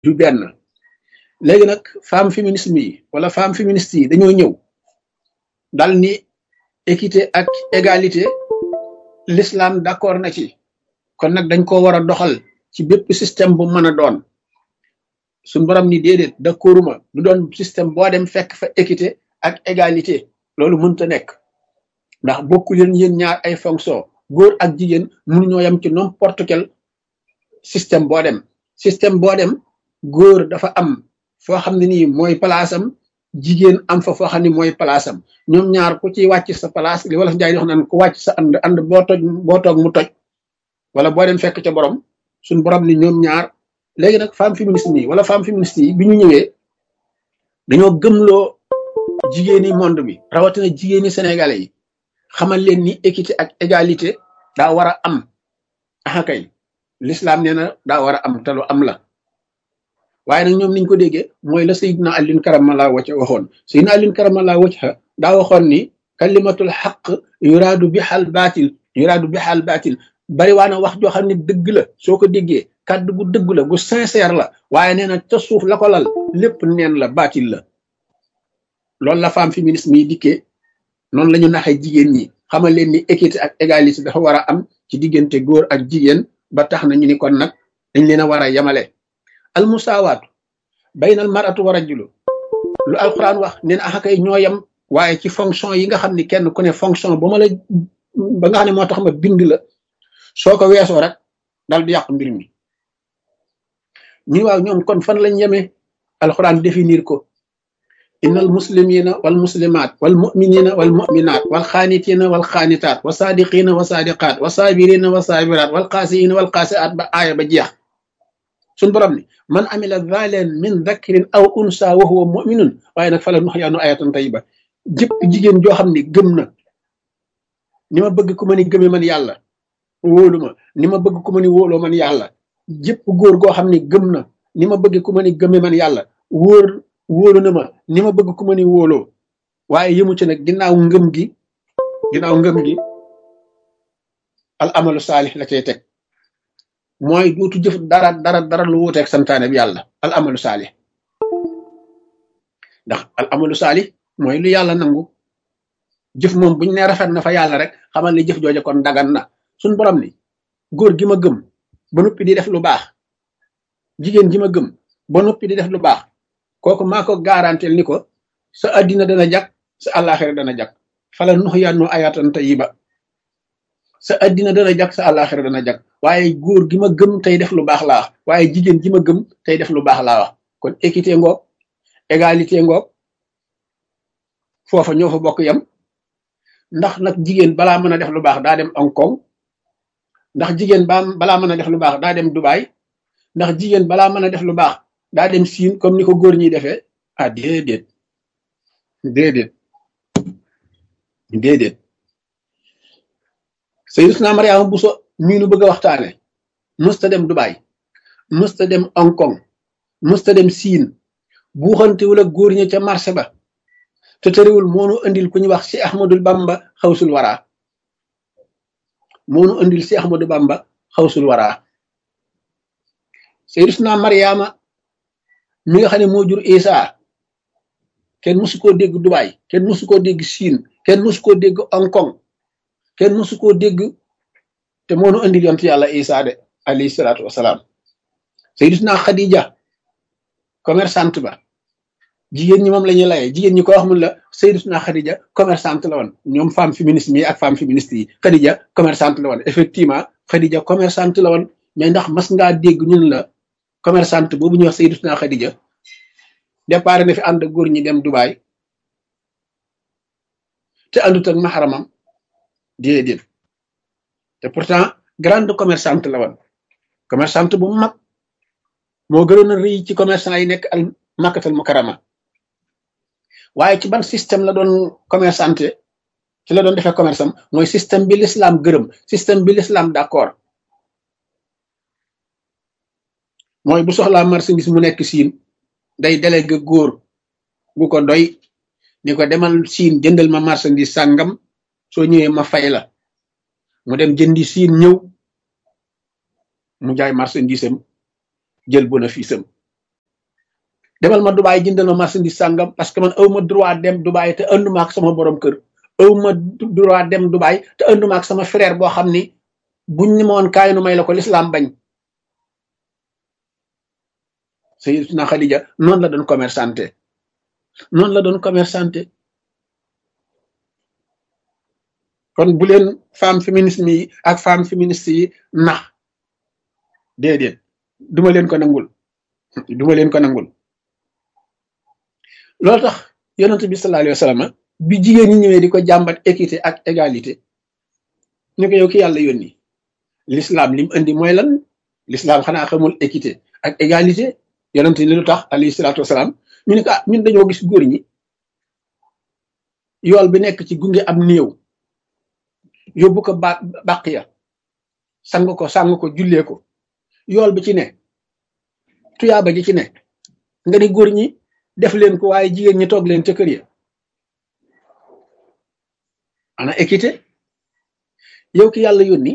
du benn. léegi nag femme féminisme yi wala femme féministe yi dañoo ñëw dal ni équité ak égalité l'islam d'accord na ci kon nag dañ ko war a doxal ci bépp système bu mën a doon suñ borom ni déedéet d'accorduma du doon système boo dem fekk fa équité ak égalité loolu mënta nekk ndax bokku leen yéen ñaar ay fonction góor ak jigéen mënuñoo yem ci n'importe quel système boo dem góor dafa am foo xam ne nii mooy palaasam jigéen am fa foo xam ne mooy palaasam ñoom ñaar ku ci wàcc sa place li wala njaay di wax naan ku wàcc sa ànd boo toog mu toj wala boo dem fekk ca borom suñ borom ni ñoom ñaar. léegi nag femme féministe yi wala femme féministe yi bi ñu ñëwee dañoo gëmloo jigéeni monde bi rawatina jigéeni sénégalais yi xamal leen ni équité ak égalité daa war a am kay l'islam nee na daa war a am te lu am la waaye nag ñoom niñ ko déggee mooy la Seydina Alioune karamallahu wajha waxoon Seydina Alioune karamallahu wajha daa waxoon ni kalimatul xaq yuraadu bihal baatil bari waa na wax joo xam ne dëgg la soo ko déggee kàddu gu dëgg la gu sincère la waaye nee na ca suuf la ko lal lépp neen la baatil la loolu la femme féministe mi dikkee noonu la ñu naxee jigéen ñi xamal leen ni équité ak égalité dafa war a am ci diggante góor ak jigéen ba tax na ñu ni kon nag dañ leen a war a yemale al musaawaatu baynal mar'atu wa rajulu lu alquran wax nee na kay ñoo yem waaye ci fonction yi nga xam ni kenn ku ne fonction ba nga xam ne moo tax ma bind la soo ko weesoo rek dal di yàq mbir mi ñu waaw ñoom kon fan lañ yemee alquran définir ko innal muslimina wal muslimat wal muminina wal muminat wal xaanitina wal xaanitaat wa saadiqina wa saadiqaat wa saabirina wa saabiraat wal qaasiina wal qaasiaat ba aaya ba jeex suñ borom ni man amila zaliman min dhakarin aw unsa wa huwa muminun waaye nag fala nuxyaanu ayatan tayyiba jëpp jigéen joo xam ni gëm na ni ma bëgg ku ma ni gëme man yàlla wóolu ma ni ma bëgg ku ma ni wóoloo man yàlla jëpp góor goo xam ni gëm na ni ma bëgg ku ma ni gëme man yàlla wóolu na ma ni ma bëgg ku ma ni wóoloo waaye yëmu ci nag ginnaaw ngëm gi al amalu saalih la cay teg mooy duutu jëf dara lu wuuteeg santaane bi yàlla al amalu saalih ndax al amalu saalih mooy lu yàlla nangu jëf moom buñ ne rafet na fa yàlla rek xamal ni jëf jooje kon dagan na suñ borom ni góor gi ma gëm ba noppi di def lu baax jigéen ji ma gëm ba noppi di def lu baax kooku maa ko garanteel ni ko sa addina dana jag sa àllaaxira dana jag fala nuxyaanu ayatan tayyiba sa addina dana jag sa àllaaxira dana jag waaye góor gi ma gëm tey def lu baax laa wax waaye jigéen ji ma gëm tey def lu baax laa wax kon équité ngoog égalité ngoog foofa ñoo fa bokk yam ndax nag jigéen balaa mën a def lu baax daa dem Hong Kong ndax jigéen balaa mën a def lu baax daa dem Dubaï ndax jigéen balaa mën a def lu baax daa dem Siin comme ni ko góor ñi defee déedéet Sayyiduna Mariama Buso mii nu bëgg a waxtaane musta dem Dubaï musta dem Hong Kong musta dem Siin buuxantewul ak góor ñi ca marché ba te tëriwul moonu andil ku ñu wax si Ahmadul Bamba xawsul waraa Sayyiduna Mariama mi nga xam ne moo jur Isa kenn musu koo dégg Dubaï kenn musu koo dégg Siin kenn musu koo dégg Hong Kong kenn musu koo dégg te moonu andil yonent yàlla Isa de alayhi salaatu wasalaam Sayyiduna Khadija commerçante ba jigéen ñi moom la ñuy layee jigéen ñi ko wax mun la Sayyidatuna Khadija commerçante la woon ñoom femme féministe yi ak femme féministe yi Khadija commerçante la woon effectivement Khadija commerçante la woon mais ndax mas ngaa dégg ñun la commerçante boobu ñuy wax Sayyidatuna Khadija départ na fi ànd góor ñi dem Dubaï te àndut ak maxaramam déedéet te pourtant grande commerçante la woon commerçante bu mag moo gënoon a rëy ci commerçant yi nekk al Makkatal Mukarrama waaye ci ban système la doon commerçante ci la doon defee commerce am mooy système bi l'islam gërëm système bi l'islam d'accord mooy bu soxlaa marchandise mu nekk Siin day délégué góor bu ko doy ni ko demal Siin jëndal ma marchandise sàngam soo ñëwee ma fay la mu dem jëndi Siin ñëw mu jaay marchandise am jël bénéfice am demal ma Dubaay jëndal ma marchandise sàngam parce que man aw ma droit dem Dubaay te anduma ak sama borom kër aw ma droit dem Dubaay te anduma ak sama frère boo xam ni buñ ni ma woon kaay nu may la ko l'islam bañ. Sayyidatuna Khadija noonu la doon commerçante noonu la doon commerçante. kon bu leen femme féminisme yi ak femme féministe yi nax déedéet duma leen ko nangul duma leen ko nangul. loolu tax yonent bi sallallahu alayhi wa sallam bi jigéen ñi ñëwee di ko jàmbat équité ak égalité ñu ko yow ki yàlla yónni l'islam lim andi mooy lan l'islam xanaa xamul équité ak égalité yonent ni lu tax alayhi salaatu wasalaam ñu ne ko ah ñun dañoo gis góor ñi yool bi nekk ci gunge am néew yóbbu ko bàq ya sang ko jullee ko yool bi ci ne tuyaaba ji ci ne nga ni góor ñi def leen ko waaye jigéen ñi toog leen ca kër ya ana équité yow ki yàlla yónni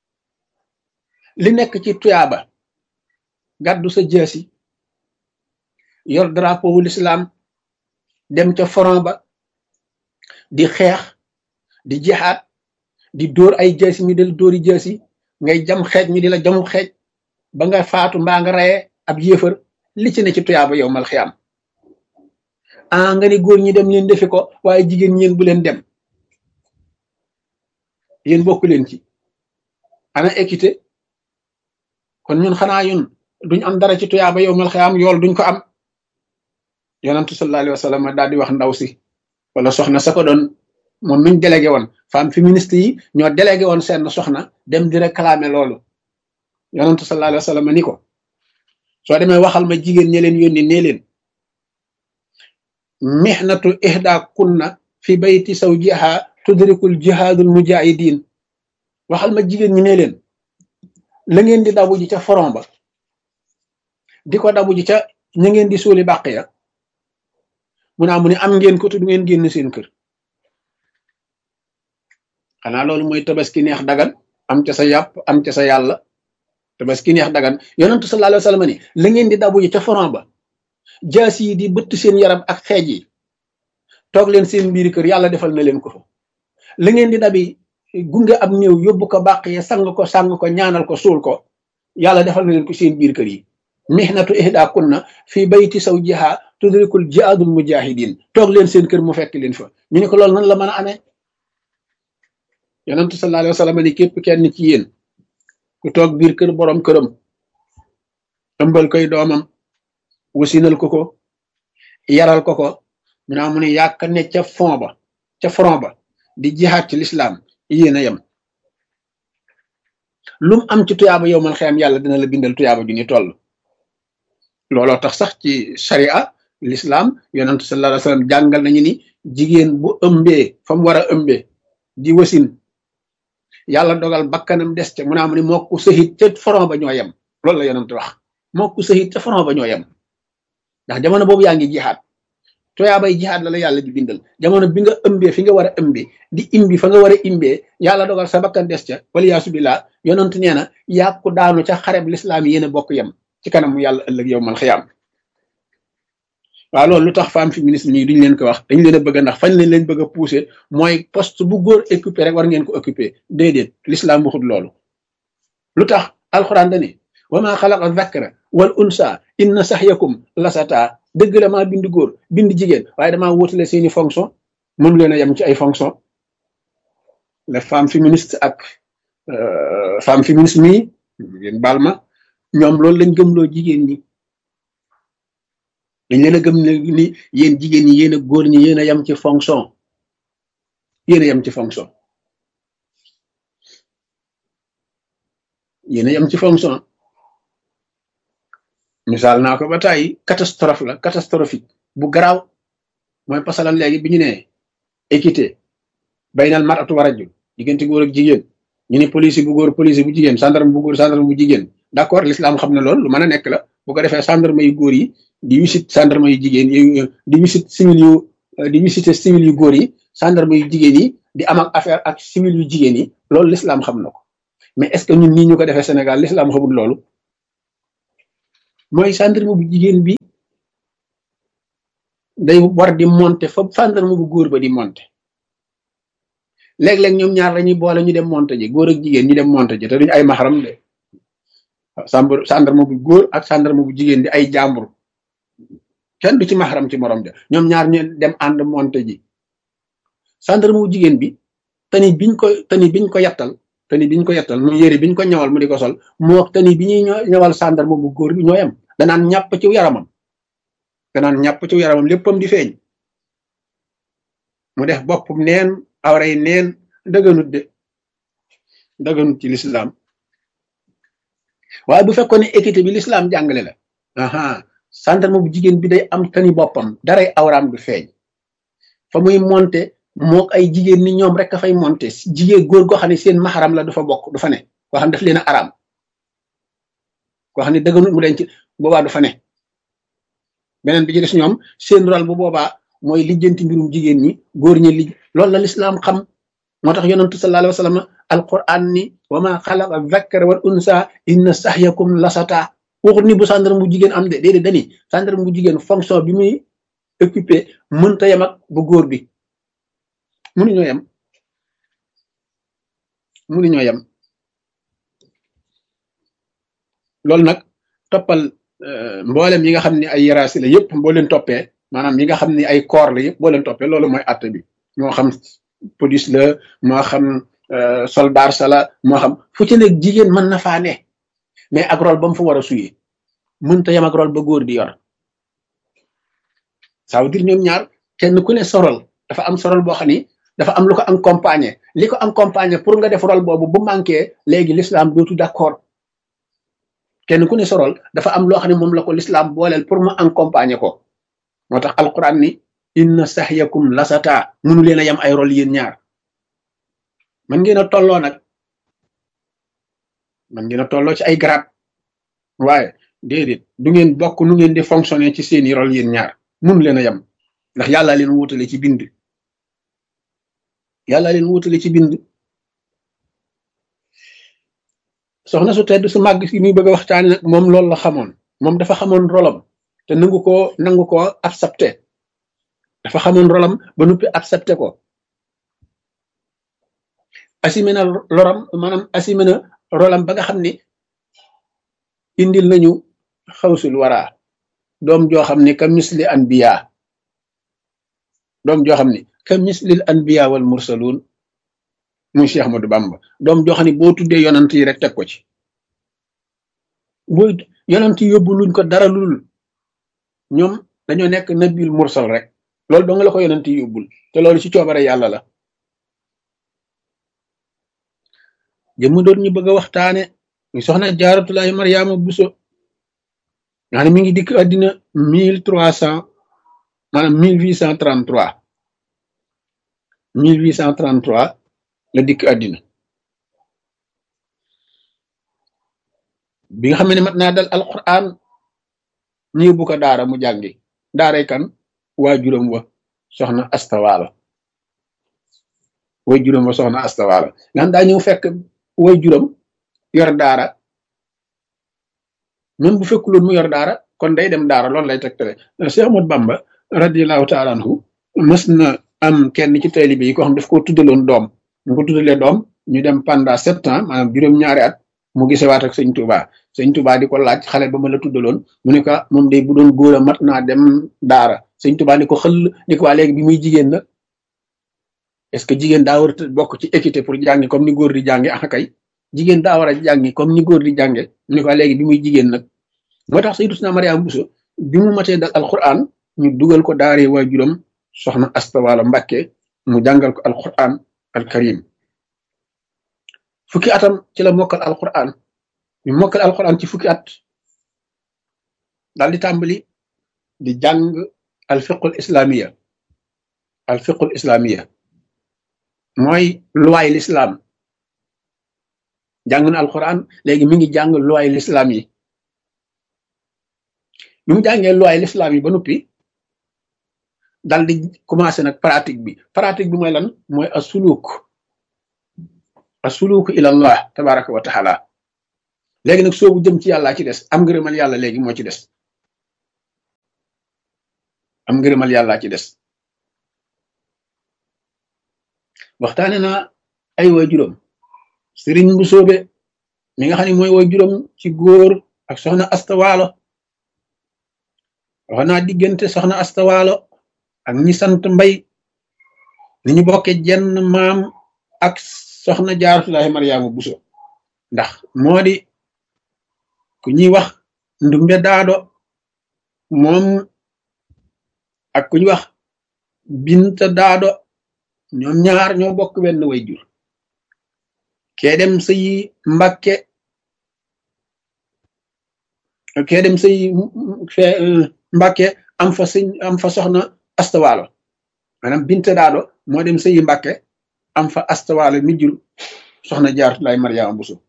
li nekk ci tuyaaba gàddu sa jaasi yor drapeau wu l'islam dem ca front ba di xeex di jihaad di dóor ay jaasi mi del dóori jaasi ngay jam xeej mi di la jamu xeej ba nga faatu mbaa nga rayee ab yéefar li ci ne ci tuyaaba yow mal xiyaam nga ni góor ñi dem leen defi ko waaye jigéen ñeen bu leen dem yéen bokk leen ci ana équité kon ñun xanaa ñun duñ am dara ci tuyaaba yow mal xiyaam yool duñ ko am. yonantu sallallahu alayhi wa sallam daal di wax ndaw si wala soxna sa ko doon moom miñ délégué woon femme féministe yi ñoo délégué woon seen soxna dem di réclamer loolu yonantu sallallahu alayhi wa sallam ni ko soo demee waxal ma jigéen ñi leen yónni nee leen mihnatu ihda kunna fi bayti zawjiha tudrikul jihadul mujahidin waxal ma jigéen ñi nee leen la ngeen di dabu ji ca front ba di ko dabu ji ca ña ngeen di suuli bàq ya mu ne am ngeen ko te du ngeen génn seen kër xanaa loolu mooy tabaski neex dagan am ca sa yàpp am ca sa yàlla tabaski neex dagan yonentu sallallahu alayhi wa sallam ni la ngeen di dabu ji ca front ba jaas yi di bëtt seen yaram ak xeej yi toog leen seen biir kër yàlla defal na leen ko fa la ngeen di dabi gunge ab néew yóbbu ko bàq ya sang ko ñaanal ko suul ko yàlla defal na leen ko seen biir kër yi mihnatu ihda kunna fi bayti zawjiha tudrikul jihaadul mujahidin toog leen seen kër mu fekk leen fa ñu ne ko loolu nan la mën a amee yonentu sallallahu alayhi wa sallam ni képp kenn ci yéen ku toog biir kër borom këram ëmbal koy doomam wasinal ko yaral ko mu ne yàkk ne ca front ba di jihaad ci l'islam yéen a yem lum am ci tuyaaba yow man xeyam yàlla dina la bindal tuyaaba ju ni toll looloo tax sax ci sharia l'islam yonentu sallallahu alayhi wa sallam jàngal nañu ni jigéen bu ëmbee fa mu war a ëmbee di wasin yàlla dogal bakkanam des ca mu ne moo ku sahit ca front ba ñoo yem loolu la yonentu wax moo ku sahit ca front ba ñoo yem ndax jamono boobu yaa ngi jihaad tuyaabay jihaad la yàlla di bindal jamono bi nga ëmbee fi nga war a ëmbee di imbi fa nga war a imbee yàlla dogal sa bakkan des ca wala yaasu billah yonentu nee na yàkku daanu ca xareb l'islam yi yéen a bokk yem ci kanamu yàlla ëllëg yow mal xiyaam waaw loolu lu tax femme féministe ñi duñ leen ko wax dañ leen a bëgg ndax fañ leen bëgg a pousser mooy poste bu góor occupé rek war ngeen ko occupé déedéet l'islam waxut loolu lu tax alxuraan dani wa ma xalaqa dhakara wal unsa inna sahyakum lasata dëgg la maa bind góor bind jigéen waaye damaa wóotale seeni fonction mënu leen a yem ci ay fonction les femmes féministes ak femme féministe mii ngeen baal ma ñoom loolu lañ gëmloo jigéen ñi dañ leen a gëm ni yéen jigéen ñi yéen a góor ñi yéen a yem ci fonction yéen a yem ci fonction yéen a yem ci fonction misaal naa ko ba tàyyi catastrophe la catastrophique bu garaaw mooy pasalan léegi bi ñu ne équité baynal mar'atu wa rajul diggante góor ak jigéen ñu ne police bu góor police bu jigéen gendarme bu góor gendarme bu jigéen d'accord l'islam xam na loolu lu mën a nekk la bu ko defee gendarme yu góor yi di visite gendarme yu jigéen yi di visite civil yu góor yi gendarme yu jigéen yi di am ak affaire ak civil yu jigéen yi loolu l'islam xam na ko mais est-ce que ñun nii ñu ko defee Sénégal l'islam xamul loolu mooy gendarme bu jigéen bi day war di monter fa gendarme bu góor ba di monter léeg-léeg ñoom ñaar lañuy boole ñu dem monter ji góor ak jigéen ñu dem monter ji te duñu ay maxaram de gendarme bu góor ak gendarme bu jigéen di ay jàmbur kenn du ci maxaram ci morom ja ñoom ñaar ñu dem ànd monter ji gendarme bu jigéen bi tani biñ ko yattal mu yére biñ ko ñawal mu di ko sol moo tani bi ñuy ñawal gendarme bu góor bi ñooyam danaan ñàpp ci yaramam léppam di feeñ mu def boppam neen awray neen dëgganut ci lislaam waaye bu fekkoon ne équité bi lislaam jàngale la gendarme bu jigéen bi day am tani boppam daray awraam du feeñ fa muy monte mook ay jigéen ni ñoom rek a fay monte jigéen góor goo xam ne seen maxaram la du fa bokk du fa ne koo xam ne daf leen a araam koo xam ne dëgganut mu denc boobaa du fa ne beneen bi ci des ñoom seen rôle bu boobaa mooy lijjanti mbirum jigéen ñi góor ñi loolu la lislaam xam moo tax yonentu sallallahu alayhi wa sallam alquran ni wa ma xalaqa zakara wal unsa inna sahyakum lasata waxut ni bu gendarme bu jigéen am de déedéet dani gendarme bu jigéen fonction bi muy occupé mënta yem ak bu góor bi mënuñoo yem loolu nag toppal mboolem yi nga xam ne ay yaraasi la yëpp boo leen toppee maanaam yi nga xam ne ay corps la yëpp boo leen toppee loolu mooy àtte bi moo xam police la moo xam soldat sa la moo xam fu ci nekk jigéen mën na faa ne mais ak rôle ba mu fa war a suyee mënta yem ak rôle ba góor di yor ça veut dire ñoom ñaar kenn ku ne sorol dafa am sorol boo xam ni dafa am lu ko accompagner li ko accompagner pour nga def rôle boobu bu manqué léegi l'islam dootu d'accord kenn ku ne sorol dafa am loo xam ne moom la ko l'islam booleel pour mu accompagner ko moo tax alquran ni inna sahyakum lasata mënu leen a yem ay rôle yéen ñaar man ngeen a tolloo nag man ngeen a tolloo ci ay grade waaye déedéet du ngeen bokk nu ngeen di fonctionner ci seeni rôle yéen ñaar mënu leen a yem ndax yàlla leen wutale ci bind soxna su tedd su màgg si muy bëgg a waxtaane nag moom loolu la xamoon moom dafa xamoon rolam te nangu ko accepté dafa xamoon rolam ba noppi accepté ko assumé na loram maanaam assumé na rolam ba nga xam ni indil nañu xawsul wara doom joo xam ni ka misli anbiya doom joo xam ni ka mislil anbiya wal mursalun muy Cheikh Ahmadou Bamba doom joo xam ne boo tuddee yonant yi rek teg ko ci boo yonant yi yóbbu luñ ko dara lul ñoom dañoo nekk nabil mursal rek loolu doo nga la ko yonant yi yóbbul te loolu ci coobare yàlla la jëmm doon ñu bëgg a waxtaane ñu soxna Jaaratulahi Mariama Buso nga xam ne mi ngi dikk àddina 1300 maanaam 1833 la dikk àddina bi nga xam ne mat naa dal alquran ñu yóbbu ko daara mu jàngi daaray kan waajuram wa soxna astawaala soxna astawaala nga xam daa ñëw fekk waajuram yor daara même bu fekkuloon mu yor daara kon day dem daara loolu lay tegtale Cheikh Ahmadou Bamba radiyallahu taala anhu mës na am kenn ci taalibe yi ko xam daf ko tuddaloon doom mu ko tuddalee doom ñu dem pendant 7 ans maanaam juróom-ñaari at mu gisewaat ak sëñ Touba di ko laaj xale ba ma la tuddaloon mu ne ko moom day bu doon góor a mat naa dem daara sëñ Touba ni ko xëll ni ko waa léegi bi muy jigéen nag est-ce que jigéen daa war a bokk ci équité pour jàngi comme ni góor di jànge ak kay jigéen daa war a jàngi comme ni góor di jànge mu ne ko waa léegi bi muy jigéen nag moo tax Sayyidatuna Mariama Bousso bi mu matee dal alquran ñu dugal ko daaree waajuram soxna Astawaala Mbàkke mu jàngal ko alquran alkarim fukki atam ci la mokkal alquran ñu mokkal alquran ci fukki at daal di tàmbali di jàng alfiqul islamiya mooy luwaay l'islam jàng na alquran léegi mi ngi jàng luwaay l'islam yi bi mu jàngee luwaay l'islam yi ba noppi dal di commencé nag pratique bi mooy lan mooy asuluuk ilallah tabaraka wa taala léegi nag soobu jëm ci yàlla ci des am ngërëmal yàlla léegi moo ci des am ngërëmal yàllaa ci des. waxtaane na ay waajuram sëriñ bu soobe mi nga xam ne mooy waajuram ci góor ak soxna astawaalo wax naa diggante soxna astawaalo ak ñi sant mbay ni ñu bokke jenn maam ak soxna jaaratullaahi maryaama buso ndax moo di ku ñuy wax ndumbe daado moom ak ku ñuy wax binta daado ñoom ñaar ñoo bokk benn way jur kee dem sëyi mbàkke kee dem sëyi mbàkke am fa soxna astawaalo maanaam binta daado moo dem sëyi mbàkke am fa astawaalo mi jur soxna jaaratullaahi maryaama buso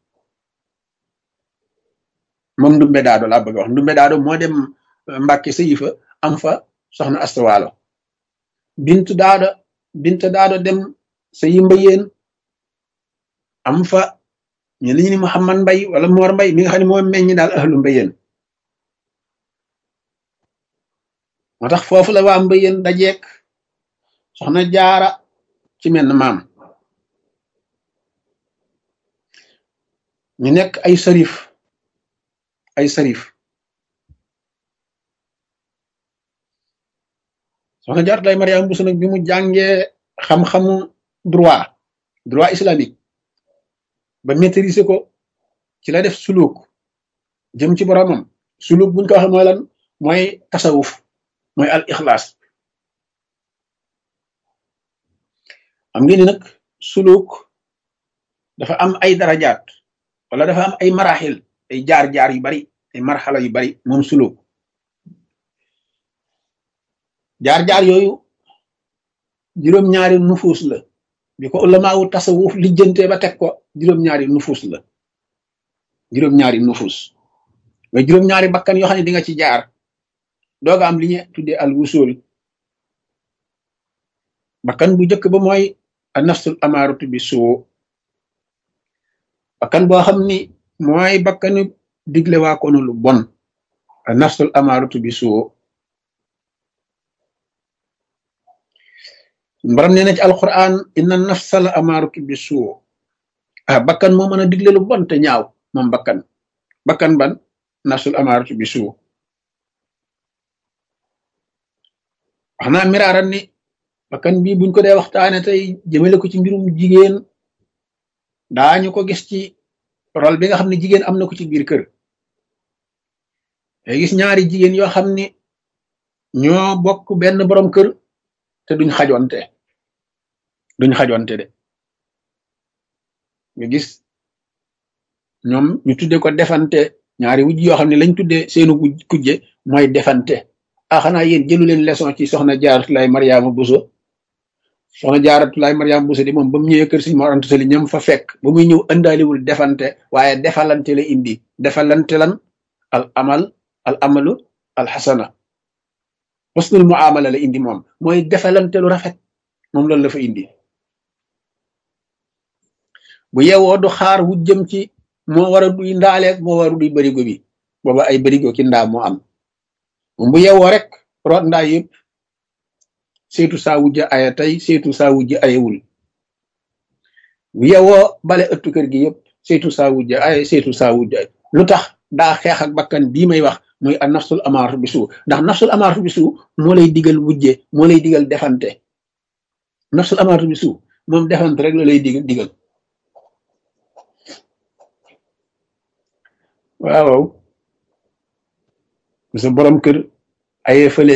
moom ndumbe daado laa bëgg wax ndumbe daado moo dem mbàkke sëyi fa am fa soxna astawaalo binta daado dem sëyi mbayeen am fa ñu li ñu ni Muhammad Mbay wala Moor Mbay mi nga xam ne moo meññ daal ahlu mbayeen moo tax foofu la waa mbayeen dajeek soxna jaara ci menn maam ñu nekk ay sarif soxna jaaratullaahi maryaama buso nag bi mu jàngee xam-xamu droit islamique ba maîtriser ko ci la def suluk jëm ci boromam suluk buñ ko waxee mooy lan mooy tasawuf mooy al ixlaas am ngeen ni nag suluk dafa am ay darajaat wala dafa am ay maraxil ay jaar-jaar yu bari ay marxala yu bari moom suluk jaar-jaar yooyu juróom-ñaari nufuus la bi ko ulamaawu tasawuf lijjantee ba teg ko juróom-ñaari nufuus la juróom-ñaari nufuus mooy juróom-ñaari bakkan yoo xam ne di nga ci jaar dooga am li ñu tuddee al wusul bakkan bu njëkk ba mooy a nafsul amaaratu bi suu bakkan boo xam ni mooy bakkanu digle waa koonu lu bon a nafsul amaaratu bi suu mbaram nee na ci alquran inna nafsa la amaaratu bi suu bakkan moo mën a digle lu bon te ñaaw moom bakkan ban nafsul amaaratu bi suu wax naa miraaran ni bakkan bii buñ ko dee waxtaane tey jëmale ko ci mbirum jigéen daañu ko gis ci rôle bi nga xam ne jigéen am na ko ci biir kër day gis ñaari jigéen yoo xam ni ñoo bokk benn borom kër te duñ xajonte de nga gis ñoom ñu tudde ko defante ñaari wujj yoo xam ne lañ tudde seenu kujje mooy defante xanaa yéen jëlu leen leçon ci soxna jaaratullaahi maryaama buso soxna jaaratullaahi maryaama buso di moom ba mu ñëwee kër Sëriñ Mor Anta Sali ñam fa fekk ba muy ñëw ëndaaliwul defante waaye defalante la indi defalante lan al amalu al xasana husnul muamala la indi moom mooy defalante lu rafet moom loolu la fa indi bu yeewoo du xaar wu jëm ci moo war a duy ndaaleeg moo war a duy barigo bi booba ay barigo ki ndaa moo am moom bu yeewoo rek root ndaa yëpp seetu saa wujja aya tey seetu saa wujja ayewul bu yeewoo bale ëttu kër gi yëpp seetu saa wujja ay seetu saa wujja lu tax daa xeex ak bakkan bii may wax muy a nafsul amaaratu bi suu ndax nafsul amaaratu bi suu moo lay digal wujje moo lay digal defante nafsul amaaratu bi suu moom defante rek la lay digal waaw sa borom kër ayee fële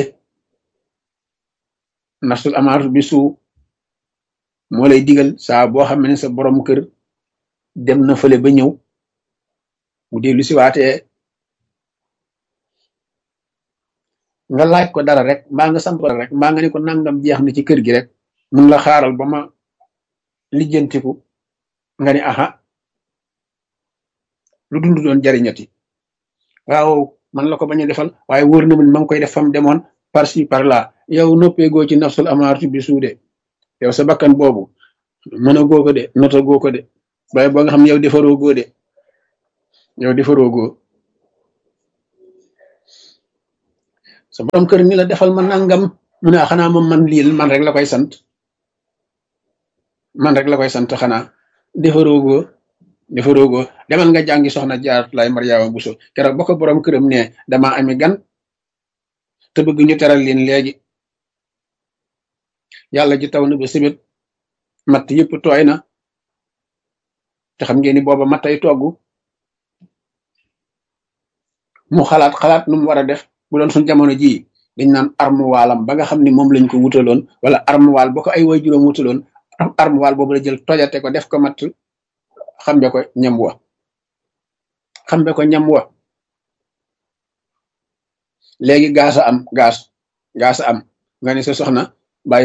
nafsul amaaratu bi suu moo lay digal saa boo xam ne sa borom kër dem na fële ba ñëw mu dellu si waatee nga laaj ko dara rek mbaa nga sant dara rek mbaa nga ne ko nangam jeex na ci kër gi rek mun la xaaral ba ma lijjantiku nga ni aha lu dund doon jariñati waaw man la ko bañ a defal waaye wóor na ma ngi koy def fam demoon par ci par là yow noppeegoo ci nafsul amaaratu bi suude yow sa bakkan boobu mën a goo ko de nota goo ko de waaye boo nga xam ne yow defaroo goo de yow defaroo goo sa borom kër ni la defal ma nangam mu ne xanaa moom man lii man rek la koy sant man rek la koy sant xanaa defaroogoo defaroogoo demal nga jàngi soxna jaar lay Mariama Buso keroog ba ko borom këram ne damaa ami gan te bëgg ñu teral leen léegi yàlla ji taw na ba sibit matt yëpp tooy na te xam ngeen ni booba mattay togg mu xalaat nu mu war a def bu doon suñ jamono jii dañ naan armuwaalam ba nga xam ni moom lañ ko wutaloon wala armuwaal ba ko ay waajuram wutaloon armuwaal boobu la jël tojate ko def ko matt xambe ko ñam wa xambe ko ñam wa léegi gaas a am gaas a am nga ne sa soxna bàyyi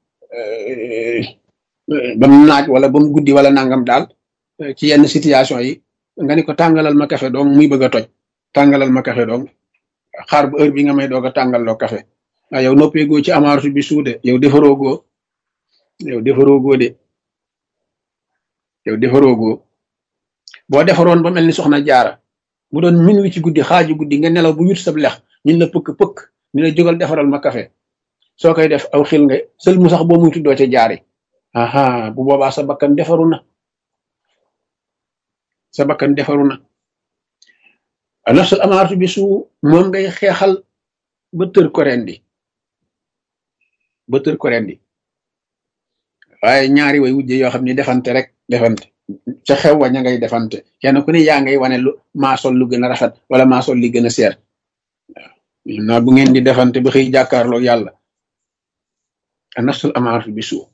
bam naaj wala bam guddi wala nangam daal ci yenn situation yi nga ni ko tàngalal ma café doom muy bëgg a toj tàngalal ma café doom xaar bu heure bi nga may doog a tàngal loo café ah yow noppeegoo ci amaartu bi suude yow defaroogoo yow defaroogoo de yow defaroogoo boo defaroon ba mel ni soxna jaara bu doon min wi ci guddi xaaju guddi nga nelaw bu wit sab lex ñun la pëkk ñu la jógal defaral ma café soo koy def aw xil nga sël mu sax boo muy tuddoo ca jaari aha bu boobaa sa bakkan defaru na sa bakkan defaru na nafsul amaaratu bi su moom ngay xeexal ba tër ko rendi waaye ñaari way wujje yoo xam ni defante rek defante ca xew wa ña ngay defante kenn ku ne yaa ngay wane lu maa sol lu gën a rafet wala maa sol li gën a seer waaw naa bu ngeen di defante ba xëy jàkkaarloo yàlla a nafsul amaaratu bi su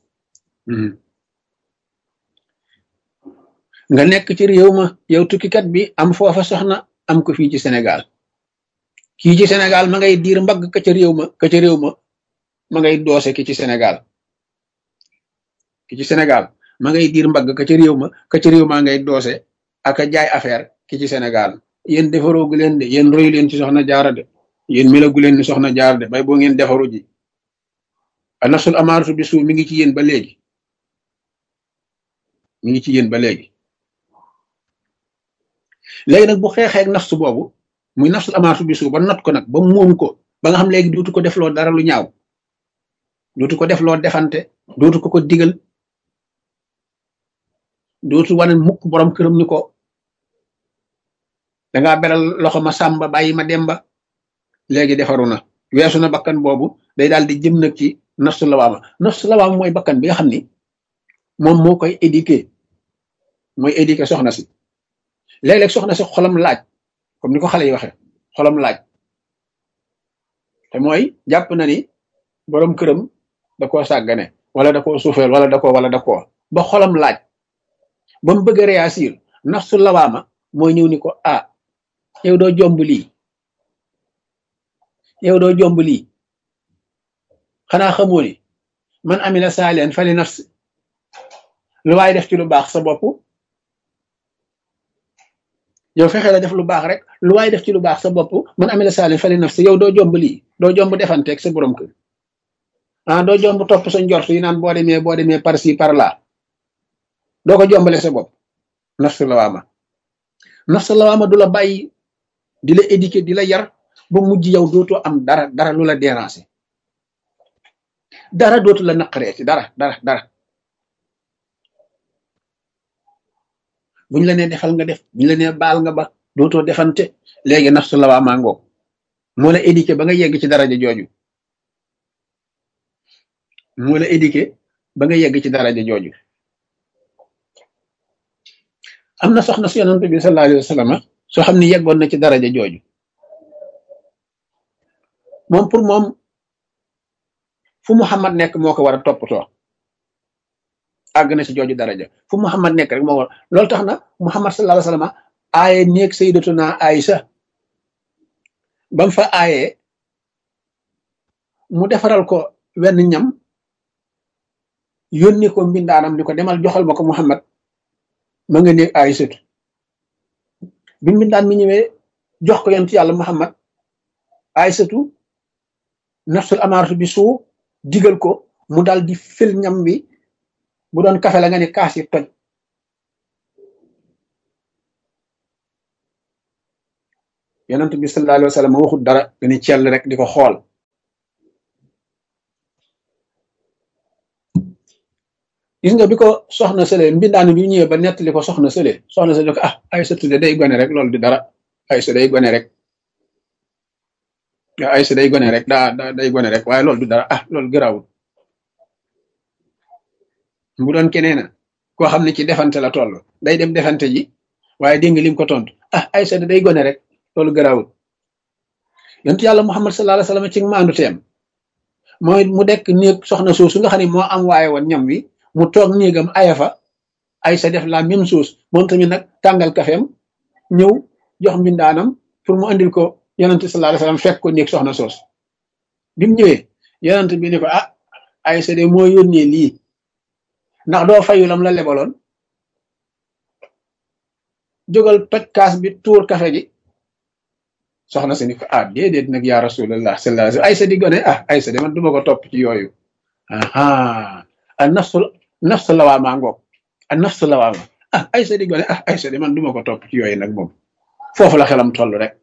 nga nekk ci réew ma yow tukkikat bi am foofa soxna am ko fii ci Sénégal kii ci Sénégal ma ngay diir mbagg ka ca réew ma ma ngay doose ki ci Sénégal ma ngay diir mbagg ka ca réew ma ngay doose ak a jaay affaire ki ci Sénégal yéen defaroogu leen de yéen royu leen ci soxna jaara de yéen melagu leen ni soxna jaara de bay boo ngeen defaru ji a nafsul amaaratu bi suu mi ngi ci yéen ba léegi léegi nag bu xeexeek nafsu boobu muy nafsul amaaratu bi suu ba not ko nag ba moom ko ba nga xam léegi dootu ko def loo dara lu ñaaw dootu ko def loo defante dootu ko digal dootu wane mukk borom këram ni ko dangaa beral loxo ma sàmba bàyyi ma demba léegi defaru na weesu na bakkan boobu day daal di jëm nag ci nafsu lawaama mooy bakkan bi nga xam ni moom moo koy éduquer soxna si léeg-léeg soxna si xolam laaj comme ni ko xale yi waxe xolam laaj te mooy jàpp na ni borom këram da koo sàggane wala da koo suufeel wala da koo ba xolam laaj ba mu bëgg a réagir nafsu lawaama mooy ñëw ni ko ah yow doo jomb lii xanaa xamoo ni man amila saalihan fali nafsi lu waay def ci lu baax sa bopp yow fexe la def lu baax rek lu waay def ci lu baax sa bopp man amila saalihan fali nafsi yow doo jomb lii doo jomb defanteeg sa borom kër ah doo jomb topp sa njort yi naan boo demee par ci par là doo ko jombale sa bopp nafsu lawaama du la bàyyi di la éduquer di la yar ba mujj yow dootoo am dara lu la déranger dara dootu la naqaree ci dara buñ la nee defal nga def buñ la nee baal nga ba dootoo defante léegi nafsu lawaama ngoog moo la éduquer ba nga yegg ci daraja jooju am na soxna si yonent bi sallallahu alayhi wa sallam soo xam ne yeggoon na ci daraja jooju moom pour moom fu Muhammad nekk moo ko war a toppatoo àgg na ci jooju daraja fu Muhammad nekk rek moo war loolu tax na Muhammad sallallahu alayhi wa sallam aaye néeg sayyidatuna Aïcha bam fa aayee mu defaral ko wenn ñam yónni ko mbindaanam ni ko demal joxal ma ko Muhammad ma nga néeg Aïsatu bi mbindaan mi ñëwee jox ko yonent yàlla Muhammad Aïsatu nafsul amaaratu bi suu digal ko mu dal di fil ñam bi bu doon kafe la nga ne kaas yi toj yonent bi sallallahu alayhi wa sallam waxut dara dañuy cell rek di ko xool. gis nga bi ko soxna sële mbindaan bi ñëwee ba nettali ko soxna sële ko ah Aysatu de day gone rek loolu di dara Aysa day gone rek Aysa day gone rek day gone rek waaye loolu du dara ah loolu gëraawul. bu doon keneen koo xam ne ci defante la toll day dem defante ji waaye dégg nga lim ko tontu ah Aysa day gone rek loolu gëraawul. yonent yàlla Muhammad sallallahu alayhi wa sallam ci maandu teem mooy mu dekk néeg soxna soosu nga xam ne moo am waaye woon ñam wi mu toog néegam aya fa Aysa def la même chose moom tamit nag tàngal kafeem ñëw jox mbindaanam pour mu andil ko yonent sallallahu alayhi wa sallam fekk ko néeg soxna soos bi mu ñëwee yonent bi ne ko ah Aysa de moo yónnee lii ndax doo fayu lam la lebaloon jógal toj kaas bi tuur kafe gi soxna si ni ko ah déedéet nag yaa rasulallah sallallahu alayhi wa sallam Aysa di gone ah Aysa de man duma ko topp ci yooyu aha a nafsu lawaama ngoog a nafsu lawaama ah Aysa di gone ah Aysa de man duma ko topp ci yooyu nag moom foofu la xelam toll rek.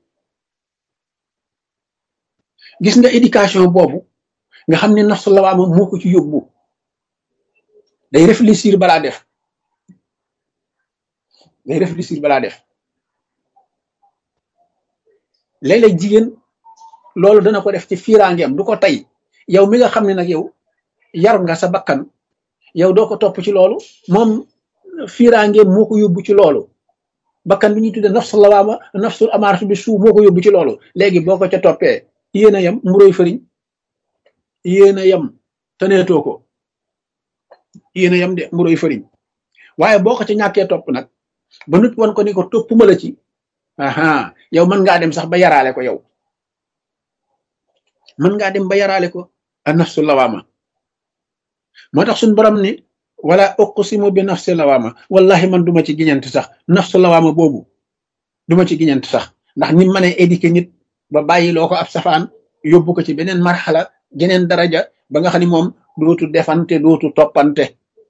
gis nga éducation boobu nga xam ne nafsu lawaama moo ko ci yóbbu day réfléchir balaa def léeg-léeg jigéen loolu dana ko def ci fiiraangeem du ko tey yow mi nga xam ne nag yow yar nga sa bakkan yow doo ko topp ci loolu moom fiiraangeem moo ko yóbbu ci loolu bakkan bi ñuy tudde nafsul lawaama nafsul amaaratu bi suu moo ko yóbbu ci loolu léegi boo ko ca toppee yéen a yem mburoy fëriñ yéen a yem taneetoo ko yéen a yem de mburoy fëriñ waaye boo ko ca ñàkkee topp nag ba nit wan ko ni ko toppuma la ci aha yow mën ngaa dem sax ba yaraale ko yow mën ngaa dem ba yaraale ko a nafsu lawaama moo tax suñ borom ni wala uqsimu bi nafsi lawaama wallahi man duma ci giñant sax nafsu lawaama boobu duma ci giñant sax ndax ni mën a éduquer nit ba bàyyi loo ko ab safaan yóbbu ko ci beneen marxala geneen daraja ba nga xam ni moom dootu defante dootu toppante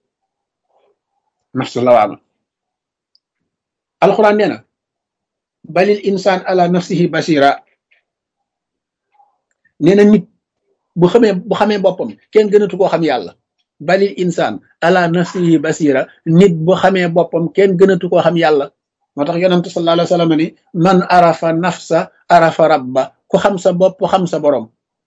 nafsu lawaama alxuraan nee na balil insaan ala nafsihi basira nee na nit bu xamee boppam kenn gënatu koo xam yàlla balil insaan ala nafsihi basira nit bu xamee boppam kenn gënatu koo xam yàlla moo tax yonent sallallahu alayhi wa sallam ni man arafa nafsa arafa rabba ku xam sa bopp xam sa borom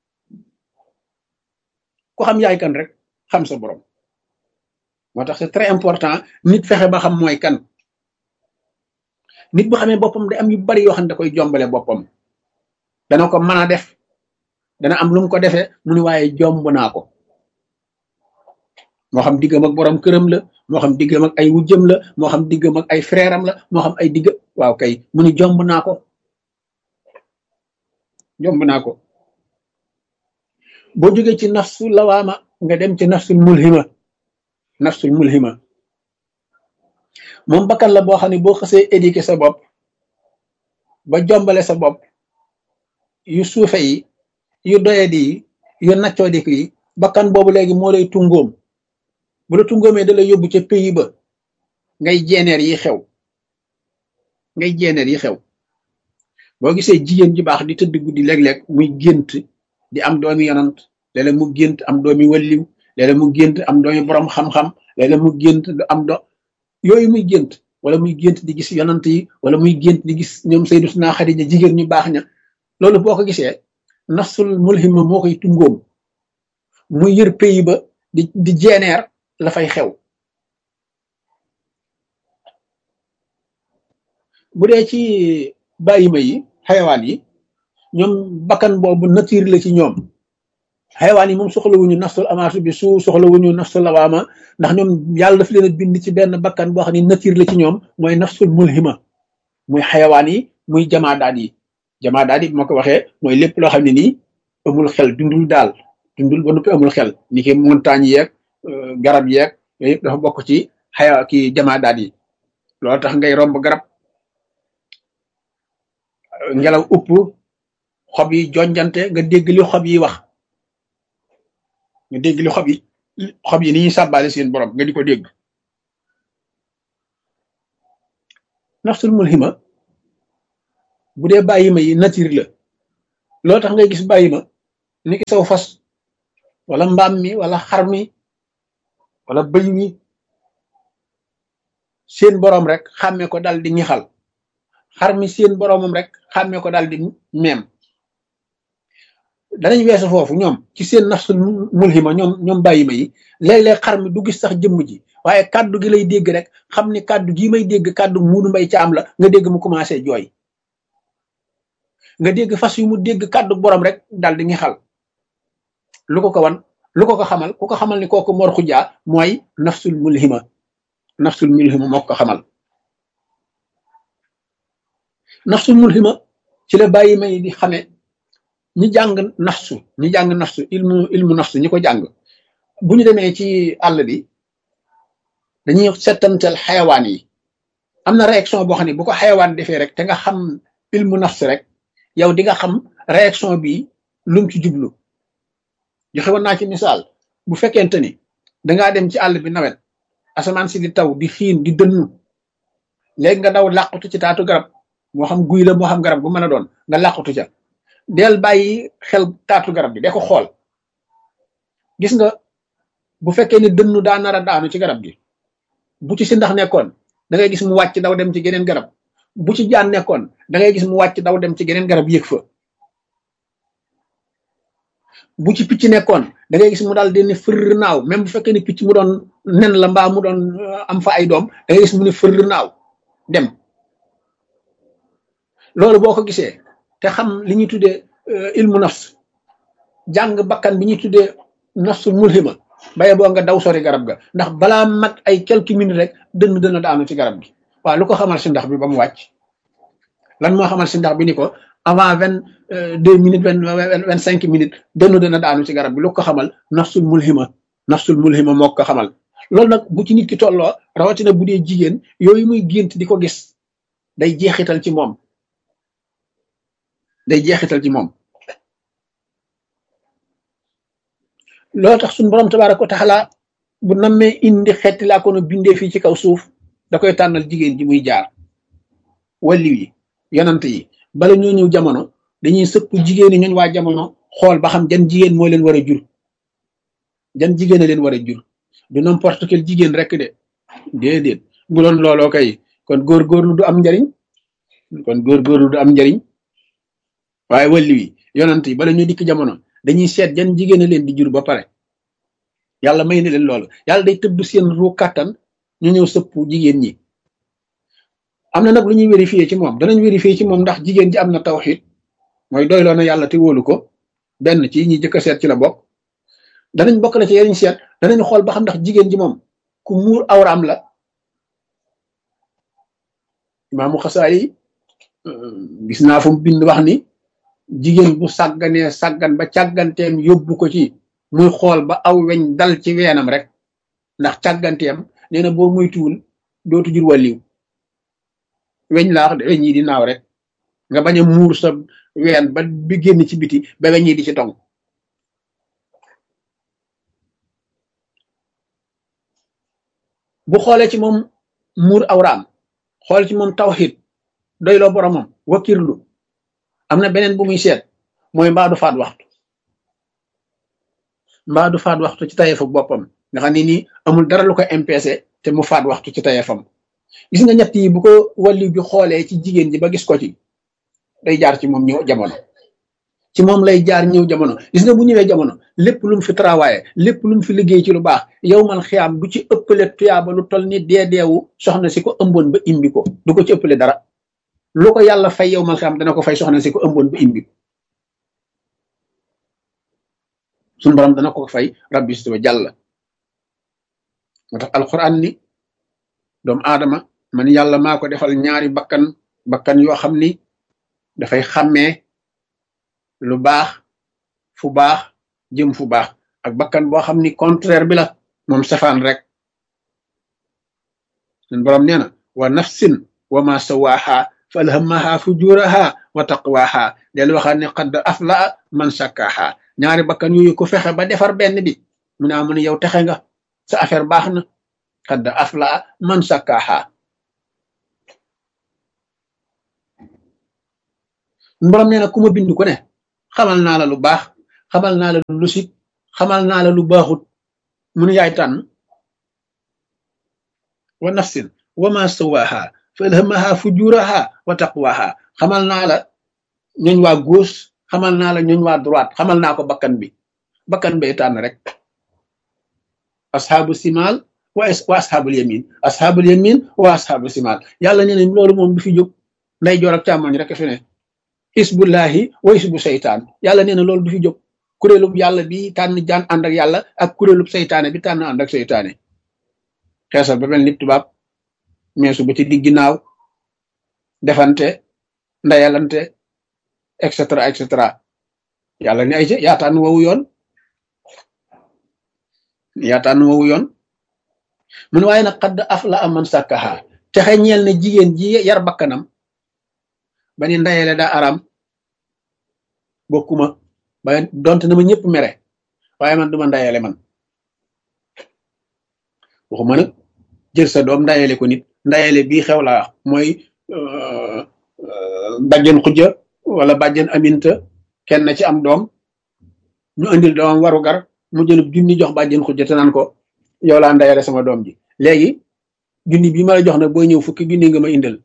ku xam yaay kan rek xam sa borom moo tax c'est très important nit fexe ba xam mooy kan nit bu xamee boppam day am yu bari yoo xam ne da koy jombale boppam dana ko mën a def dana am lu mu ko defee mu ni waaye jomb naa ko moo xam diggam ak borom këram la moo xam diggam ak ay wujjëm la moo xam diggam ak ay frère am la moo xam ay digg waaw kay mu ni jomb naa ko boo jógee ci nafsu lawaama nga dem ci nafsul mulhima moom bakkan la boo xam ne boo xasee éduquer sa bopp ba jombale sa bopp yu suufe yi yu doyadi yi yu naccoodiku yi bakkan boobu léegi moo lay tungoom bu la tungoomee da lay yóbbu ca pays ba ngay jeeneer yi xew boo gisee jigéen ji baax di tëdd guddi léeg-léeg muy gént di am doomi yonant léeg-léeg mu gént am doomi walliw léeg-léeg mu gént am doomi borom xam-xam léeg-léeg mu gént am yooyu muy gént wala muy gént di gis yonant yi wala muy gént di gis ñoom Sayyidatuna Xadija jigéen ñu baax ña loolu boo ko gisee nafsul mulhima moo koy tungoom muy yër pays ba di jeeneer la fay xew bu dee ci bàyyima yi xayawaan yi ñoom bakkan boobu nature la ci ñoom xayawaan yi moom soxlawuñu nafsul amaatu bi su soxlawuñu nafsul lawaama ndax ñoom yàlla daf leen a bind ci benn bakkan boo xam ne nature la ci ñoom mooy nafsul mulhima muy xayawaan yi muy jamaadaat yi bi ma ko waxee mooy lépp loo xam ne nii amul xel dundul ba noppi amul xel ni ki montagne yeeg garab yeeg yooyu yëpp dafa bokk ci jamaadaat yi loolu tax ngay romb garab ngelaw upp xob yi jonjante nga dégg li xob yi wax xob yi ni ñuy sàbbaale seen borom nga di ko dégg nafsul mulhima bu dee bàyyi ma yi nature la loo tax ngay gis bàyyi ma ni ki saw fas wala mbaam mi wala xar mi wala bëy mi seen boroom rek xàmmee ko dal di ñixal xar mi seen boroomam rek xàmmee ko dal di meem danañ weesu foofu ñoom ci seen nafsul mulhima ñoom bàyyi ma yi léeg-léeg xar mi du gis sax jëmm ji waaye kàddu gi lay dégg rek xam ni kàddu gii may dégg kàddu Muudu Mbay Caam la nga dégg mu commencé jooy nga dégg fas yu mu dégg kàddu borom rek dal di ñixal lu ko wan lu ko xamal ku ko xamal ni kooku Mor Xujaa mooy nafsul mulhima moo ko xamal nafsul mulhima ci la bàyyi may di xame ñi jàng nafsu ilmu nafsu ñi ko jàng bu ñu demee ci àll bi dañuy settantal xayawaan yi am na réaction boo xam ne bu ko xayawaan defee rek te nga xam ilmu nafsu rek yow di nga xam réaction bi lum ci jublu joxe woon naa ci misaal bu fekkente ni dangaa dem ci àll bi nawet asamaan si di taw di xiin di dënnu léegi nga daw làqutu ci taatu garab moo xam guy la moo xam garab bu mën a doon nga làqutu ca del bàyyi xel taatu garab bi de ko xool gis nga bu fekkee ni dënnu daa nar a daanu ci garab gi bu ci si ndax nekkoon da ngay gis mu wàcc daw dem ci geneen garab bu ci jaan nekkoon da ngay gis mu wàcc daw dem ci geneen garab yéeg fa bu ci picc nekkoon da ngay gis mu daal di ne fër naaw même bu fekkee ni picc mu doon nen la mbaa mu doon am fa ay doom da ngay gis mu ne fër naaw dem loolu boo ko gisee te xam li ñuy tuddee ilmu nafs jàng bakkan bi ñuy tuddee nafsul mulhima baye boo nga daw sori garab ga ndax balaa mat ay quelques minutes rek dënn daanu ci garab gi waaw lu ko xamal si ndax bi ba mu wàcc lan moo xamal si ndax bi ni ko avant 22 minutes 25 minutes dënn daanu ci garab bi lu ko xamal nafsul mulhima moo ko xamal loolu nag bu ci nit ki tolloo rawatina bu dee jigéen yooyu muy gént di ko gis day jeexital ci moom loolu tax suñu borom tabaaraka wa taala bu nammee indi xeeti laa ko no bindee fii ci kaw suuf da koy tànnal jigéen ji muy jaar walliw yi yonant yi bala ñoo ñëw jamono dañuy sëpp jigéen ñi ñooñ waa jamono xool ba xam jan jigéen moo leen war a jur jan jigéen a leen war a jur du n'importe quel jigéen rek de déedéet bu doon looloo kay kon góorgóorlu du am njariñ waaye walliw yi yonant yi bala ñoo dikk jamono dañuy seet jan jigéen a leen di jur ba pare yàlla may na leen loolu yàlla day tëbb seen ru kàttan ñu ñëw sëpp jigéen ñi am na nag lu ñuy vérifier ci moom danañ vérifier ci moom ndax jigéen ji am na tawxiid mooy doyloo na yàlla te wóolu ko benn ci ñi jëkk a seet ci la bokk danañ bokk na ci yeneen seet danañ xool ba xam ndax jigéen ji moom ku muur awraam la imaamu Xasaali gis naa fu mu bind wax ni jigéen bu sàgganee sàggan ba càgganteem yóbbu ko ci muy xool ba aw weñ dal ci weenam rek ndax càgganteem nee na boo moytuwul dootu jur wàlliw weñ laa wax de weñ yi di naaw rek nga bañ a muur sa ween ba bi génn ci biti ba weñ yi di ci tong bu xoolee ci moom muur awraam xool ci moom tawxiid doyloo boromam wakkirlu am na beneen bu muy seet mooy mbaa du faat waxtu ci tayeefu boppam nga xam ne nii amul dara lu ko empêché te mu faat waxtu ci tayeefam gis nga ñett yi bu ko wàllu bi xoolee ci jigéen ji ba gis ko ci day jaar ci moom ñëw jamono ci moom lay jaar ñëw jamono gis nga bu ñëwee jamono lépp lu mu fi travaillé lépp lu mu fi liggéey ci lu baax yow man xiyaam du ci ëppale tuyaaba lu toll ni deewu soxna si ko ëmboon ba imbi ko du ko ci ëppale dara lu ko yàlla fay yow man xiyaam dana ko fay soxna si ko ëmboon ba imbi ko suñu borom dana ko fay rabbi wa jàlla moo tax alquran ni doomu aadama man yàlla maa ko defal ñaari bakkan yoo xam ni dafay xàmmee lu baax fu baax jëm fu baax ak bakkan boo xam ni contraire bi la moom safaan rek suñu borom nee na wa nafsin wa ma sawaaha fa alhamaha fujuraha wa taqwaha del waxaat ne qad aflaa man sakkaaha ñaari bakkan yooyu ku fexe ba defar benn bi mu naa mu ne yow texe nga sa affaire baax na qad aflaa man sakkaaha borom nee na ku ma bind ku ne xamal naa la lu baax xamal naa la lu sit xamal naa la lu baaxut mu ne yaay tànn wa nafsin wa ma sawaha fa alhamaha fujuraha wa taqwaha xamal naa la ñooñ waa gauche xamal naa la ñooñ waa droite xamal naa ko bakkan bay tànn rek asxaabu simal wa asxaabul yamin wa asxaabu simal yàlla nee na loolu moom du fi jóg nday joor ak càmmoñ rek fi ne isbullahi wa isbu seytaan yàlla nee na loolu du fi jóg kuréelub yàlla bi tànn jaan ànd ak yàlla ak kuréelub seytaane bi tànn ànd ak seytaane xeesal ba mel nit tubaab meesu ba ci digg naaw defante ndayalante et cetera yàlla ni ay ca yaa tànn wowu yoon mun waaye nag xadd afla am man sàkkaha texe ñeel ne jigéen ji yar bakkanam ba ni ndayale daa aram bokkuma ba donte na ma ñëpp mere waaye man duma ndayale man waxuma nag jël sa doom ndayale ko nit ndayale bii xew laa mooy bàjjen xujja wala bàjjen aminta kenn ci am doom ñu andil doomam waru gar mu jëlub junni jox bàjjen xujja te naan ko yow laa ndayale sama doom ji léegi junni bi ma la jox nag booy ñëw fukki junni nga ma indil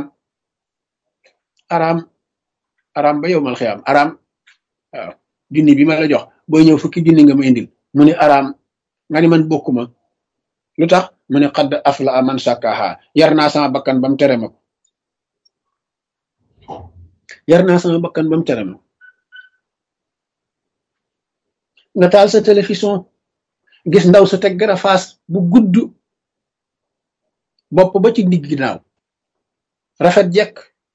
araam ba yow mal xiyaam araam waaw junni bi ma la jox booy ñëw fukki junni nga ma indil mu ne araam nga ni man bokkuma lu tax mu ne xadd afla a man sàkkaaha yar naa sama bakkan ba mu tere ma ko nga taal sa télévision gis ndaw sa teg garafaas bu gudd bopp ba ci digg ginnaaw rafet jekk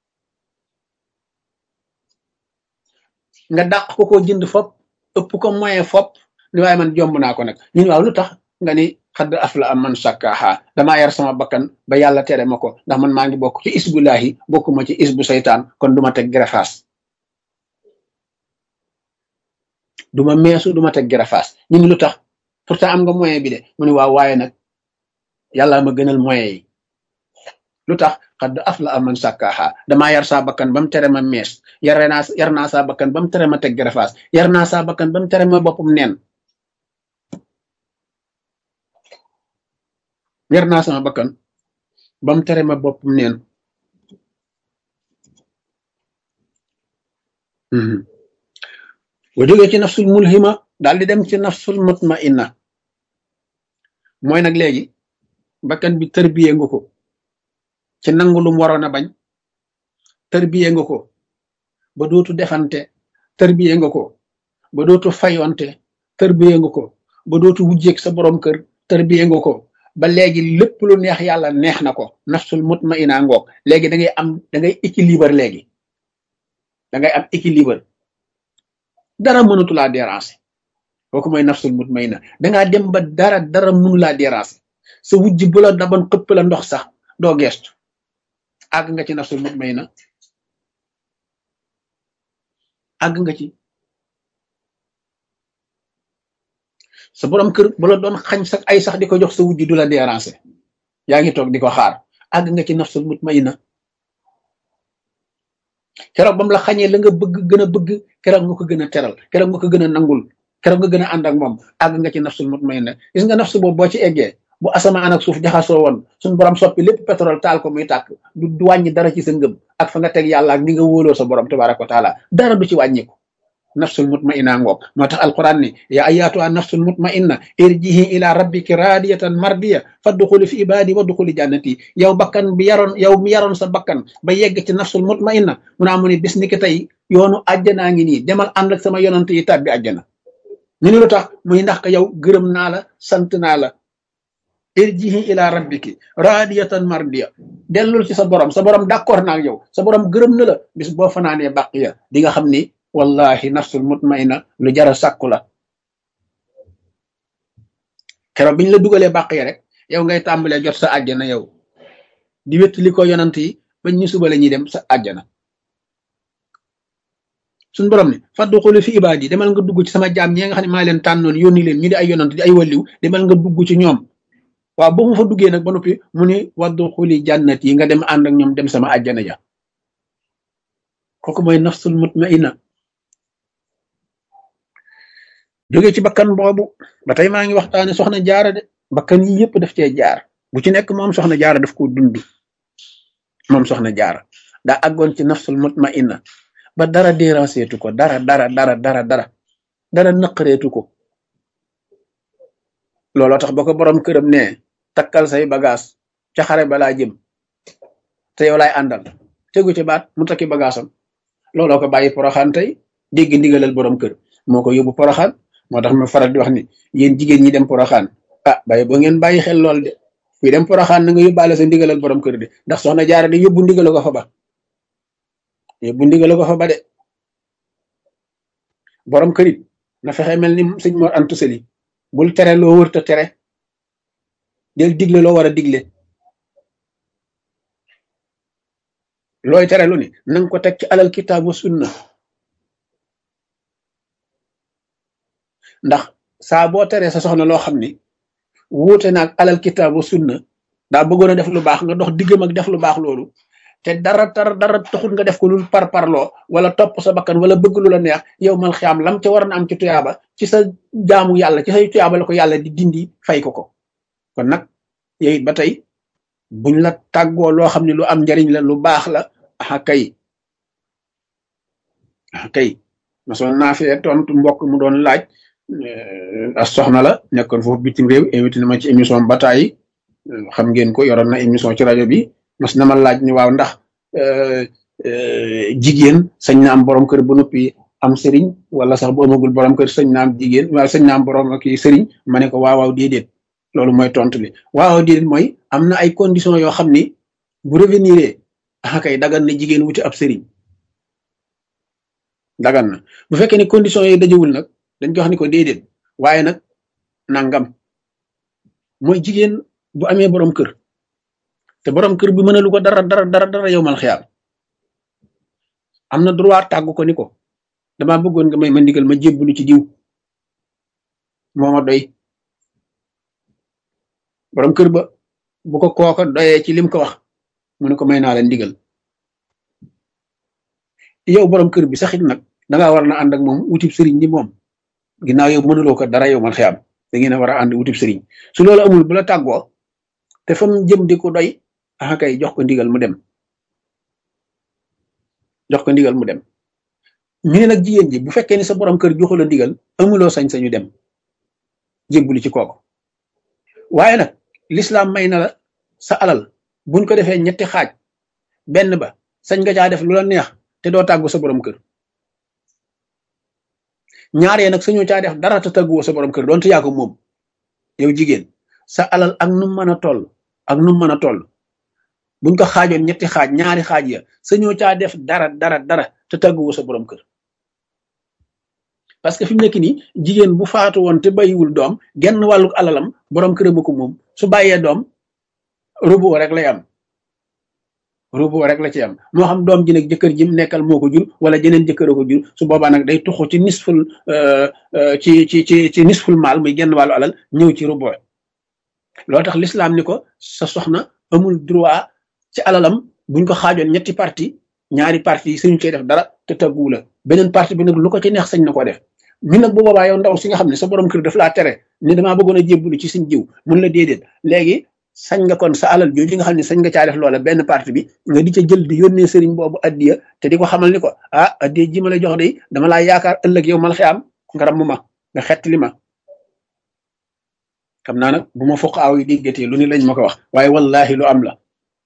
nga dàq ko jënd fop ëpp ko moyen fop ni waaye man jomb naa ko nag ñun waaw lu tax nga ni xadd afla am man sàkkaaha damaa yar sama bakkan ba yàlla tere ma ko ndax man maa ngi bokk ci isbullahi bokkuma ci isbu seytaan kon duma teg garafaas duma meesu duma teg garafaas ñu ni lu tax pourtant am nga moyen bi de mu ne waaw waaye nag yàlla ma gënal moyen yi lu tax xadd afla am man sàkkaaha damaa yar saa bakkan ba mu tere ma mees yar naa saa bakkan ba mu tere ma teg garafaas yar naa saa bakkan ba mu tere ma boppam neen yar naa sama bakkan ba mu tere ma boppam neen boo jógee ci nafsul mulhima daal di dem ci nafsul mutmainna mooy nag léegi bakkan bi tërbiye nga ko ci nangu lum waroon a bañ tërbiye nga ko ba dootu defante tërbiye nga ko ba dootu fayonte tërbiye nga ko ba dootu wujjeeg sa borom kër tërbiye nga ko ba léegi lépp lu neex yàlla neex na ko nafsul mutmainna ngoog léegi da ngay équilibre léegi da ngay am équilibre dara mënatu laa déranger kooku mooy nafsul mutmainna dangaa dem ba dara mënu laa déranger sa wujj bu la daban xëpp la ndox sax doo gestu àgg nga ci nafsul mutmainna àgg nga ci sa borom kër bu la doon xañ sax ay sax di ko jox sa wujj du la déranger yaa ngi toog di ko xaar àgg nga ci nafsul mutmainna keroog bam la xañee la nga bëgg gën a bëgg keroog nga ko gën a teral keroog nga ko gën a nangul keroog nga gën a ànd ak moom àgg nga ci nafsul mutmainna gis nga nafsu boobu boo ci eggee bu asamaan ak suuf jaxasoo woon suñu borom soppi lépp pétrole taal ko muy tàkk du wàññi dara ci sa ngëm ak fa nga teg yàlla ak ni nga wóoloo sa borom tabaraka wa taala dara du ci wàññiku nafsul mutmainna ngoog moo tax alquran ni ya ayyatuha nafsul mutmainna irjihi ila rabbiki radiyatan mardiya fadxuli fi ibadi wadxuli jannati yow bakkan bi yow mi yaroon sa bakkan ba yegg ci nafsul mutmainna mu naa mu ni bis ni ki tey yoonu àjjanaa ngi nii demal ànd ak sama yonante yi tàbbi àjjana ñu ni lu tax muy ndax ka yow gërëm naa la sant naa la irjihi ila rabbiki radiyatan mardiya dellul ci sa borom d'accord naa ak yow sa borom gërëm na la bis boo fanaanee bàq ya di nga xam ni wallahi nafsul mutmainna lu jara sàkku la keroog biñ la dugalee bàq ya rek yow ngay tàmbalee jot sa àjjana yow di wéttali ko yonant yi bañ ñu suba la ñuy dem sa àjjana suñ borom ni fadduxulu fi ibaad yi demal nga dugg ci sama jaam ñi nga xam ne maa leen tànnoon yónni leen ñu di ay yonant di ay waliw demal nga dugg ci ñoom waaw ba mu fa duggee nag ba noppi mu ni wadduxuli jannat yi nga dem ànd ak ñoom dem sama àjjana ja kooku mooy nafsul mutmainna jóge ci bakkan boobu ba tey maa ngi waxtaane soxna jaara de bakkan yi yëpp daf cee jaar bu ci nekk moom soxna jaara daf ko dund moom soxna jaara daa àggoon ci nafsul mutmainna ba dara dérangeetu ko dara naqareetu ko looloo tax ba ko borom këram ne takkal say bagage ca xare balaa jëm te yow laay àndal tegu ci baat mu takki bagaasam looloo ko bàyyi poroxaan tey dégg ndigalal borom kër moo ko yóbbu poroxaan moo tax ma faral di wax ni yéen jigéen ñi dem poroxaan bàyyi boo ngeen bàyyi xel lool de fii dem poroxaan na nga yóbbaale sa ndigalal borom kër de ndax soxna jaara de yóbbu ndigal ko fa ba de borom kër it na fexe mel ni sëñ Mor Anta Sali bul tere loo wërta tere del digle loo war a digle looy tere lu ni nanga ko teg ci alal kitaab wa sunna ndax saa boo teree sa soxna loo xam ni wuute naag alal kitaab wa sunna daa bëggoon a def lu baax nga dox diggam ak def lu baax loolu te dara taxul nga def ko lu parparloo wala topp sa bakkan wala bëgg lu la neex yow mal xiyaam lam ca war na am ci tuyaaba ci sa jaamu yàlla ci say tuyaaba la ko yàlla di dindi fay ko kon nag yow it ba tey buñ la tàggoo loo xam ne lu am njariñ la lu baax la kay masoon naa fee tontu mbokk mu doon laaj as soxna la nekkoon foofu bitim réew invité na ma ci émission bataay xam ngeen ko yoroon na émission ci rajo bi mas na ma laaj ni waaw ndax jigéen sañ na am borom kër bu noppi am sëriñ wala sax bu amagul borom kër sañ na am jigéen wala sañ na am borom ak sëriñ ma ne ko waaw déedéet loolu mooy tontu li waaw déedéet mooy am na ay conditions yoo xam ni bu revenir kay dagan na jigéen wuti ab sëriñ dagan na bu fekkee ne conditions yi dajewul nag dañ ko wax ni ko déedéet waaye nag nangam mooy jigéen bu amee borom kër te borom kër bi mënalu ko dara yow mal xiyaam am na droit tàggu ko ni ko damaa bëggoon nga may ma ndigal ma jébbalu ci diw moo ma doy borom kër ba bu ko kooka doyee ci lim ko wax mu ne ko may naa la ndigal yow borom kër bi saxit nag dangaa war na ànd ak moom wutib sëriñ ni moom ginnaaw yow mënuloo ko dara yow mal xiyaam da ngeen a war a ànd wutib sëriñ su loolu amul bu la tàggoo te fa mu jëm di ko doy kay jox ko ndigal mu dem ñu ne nag jigéen ji bu fekkee ni sa borom kër joxu la ndigal amuloo sañ-sañu dem jébbuli ci kooku waaye nag l'islam may na la sa alal buñ ko defee ñetti xaaj benn ba sañ nga caa def lu la neex te doo tàggu sa borom kër ñaaree nag sañoo caa def dara te tàgguwoo sa borom kër doonte yaa ko moom yow jigéen sa alal ak nu mën a toll buñ ko xaajoon ñetti xaaj ñaari xaaj ya sañoo caa def dara te tàgguwoo sa borom kër parce que fi mu nekk nii jigéen bu faatu woon te bàyyiwul doom genn wàllu alalam borom këram ko moom su bàyyee doom rubu rek la ci am moo xam doom ji nag jëkkër ji nekkal moo ko jur wala jeneen jëkkër ko jur su boobaa nag day tuxu ci nisful ci nisful maal muy genn wàllu alal ñëw ci rubu loolu tax l'islam ni ko sa soxna amul droit ci alalam buñ ko xaajoon ñetti parti ñaari parti yi suñu koy def dara te tagguwu la beneen parti bi nag lu ko ci neex sañ na ko def mi nag bu boobaa yow ndaw si nga xam ne sa borom kër daf laa tere ni damaa bëggoon a jébbalu ci suñ jiw mun la déedéet léegi sañ nga kon sa alal jooju nga xam ne sañ nga caa def loola benn parti bi nga di ca jël di yónnee sëriñ boobu addiya te di ko xamal ni ko addiya ji ma la jox de dama laa yaakaar ëllëg yow mal xiyaam nga ramm ma nga xettali ma xam naa nag bu ma foq aw yi déggatee lu ni lañ ma ko wax waaye wallahi lu am la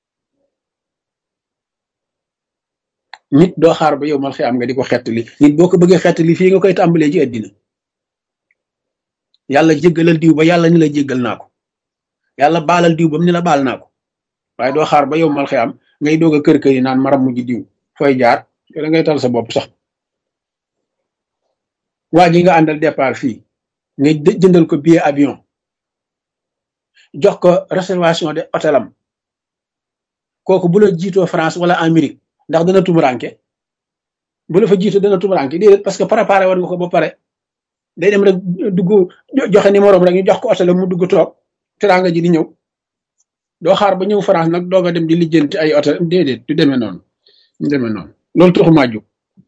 nit doo xaar ba yow mal xiyaam nga di ko xettali nit boo ko bëggee xettali fii nga koy tàmbalee ci àddina yàlla jéggalal diw ba yàlla ni la jéggal naa ko yàlla baalal diw ba mu ni la baal naa ko waaye doo xaar ba yow mal xiyaam ngay doog a kër yi naan maram mujj diw fooy jaar da ngay tal sa bopp sax waa ji nga àndal départ fii nga jëndal ko billet avion jox ko réservation de hôtelam kooku bu la jiitoo France wala Amérique ndax dana tumuranke bu la fa jiitoo dana tumuranke déedéet parce que préparé war nga ko ba pare day dem rek dugg joxe numéro rek ñu jox ko hôtelam mu dugg toog teraanga ji di ñëw doo xaar ba ñëw France nag doog a dem di lijjanti ay hôtel déedéet du demee noonu loolu taxumaa jóg.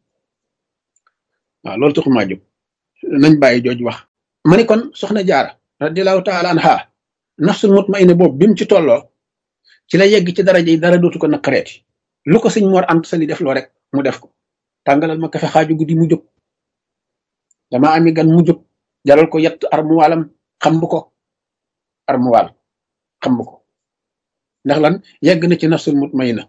waaw loolu taxumaa jóg nañ bàyyi jooj wax. ma ni kon soxna jaara radiallahu taala anha nafsul mutmaina boobu bi mu ci tolloo ci la yegg ci daraja yi dara dootu ko naqareeti lu ko sëñ Mor Anta Sali def loo rek mu def ko. tàngalal ma kafe xaaju guddi mu jóg, dama ami gan mu jóg, jaral ko yett armuwaalam xamb ko, armuwaal xamb ko. ndax lan yegg na ci nafsul mutmaina.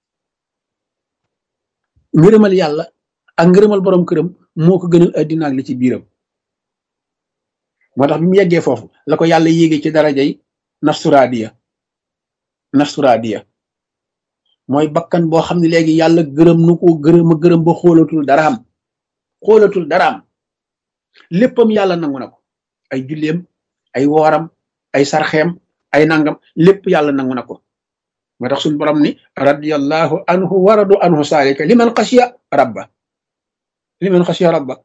ngërëmal yàlla ak ngërëmal borom këram moo ko gënal addina ak li ci biiram. moo tax bi mu yeggee foofu la ko yàlla yéege ci darajay nafsu raadiya. nafsu raadiya mooy bakkan boo xam ne léegi yàlla gërëm nu ko gërëm ba xoolatul daraam, xoolatul daraam, léppam yàlla nangu na ko. ay julleem, ay wooram, ay sarxeem, ay nangam, lépp yàlla nangu na ko. moo tax suñu borom ni radiyallahu anhu waradu anhu saalika liman xasiya rabba, liman xasiya rabba.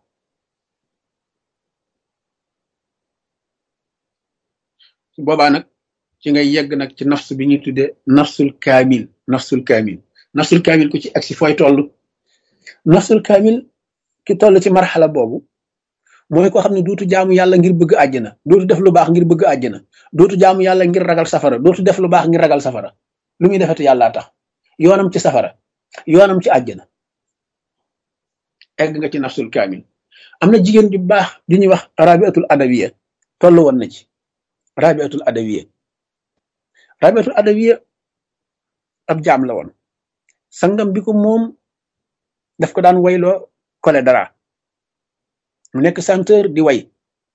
su boobaa nag ci ngay yegg nag ci nafs bi ñuy tuddee nafsul kaamil. nafsul kaamil, nafsul kaamil ku ci agsi fooy toll. nafsul kaamil ki toll ci marxala boobu mooy koo xam ne dootu jaamu yàlla ngir bëgg àjjana, dootu def lu baax ngir bëgg àjjana, dootu jaamu yàlla ngir ragal safara, dootu def lu baax ngir ragal safara. lu muy defati yàllaa tax. yoonam ci safara, yoonam ci àjjana. egg nga ci nafsul kaamil. am na jigéen ju baax ju ñuy wax rabiatul adawiya, toll woon na ci rabiatul adawiya. rabiatul adawiya ab jaam la woon. sangam bi ko moom daf ko daan wayloo kole dara, mu nekk chanteur di way,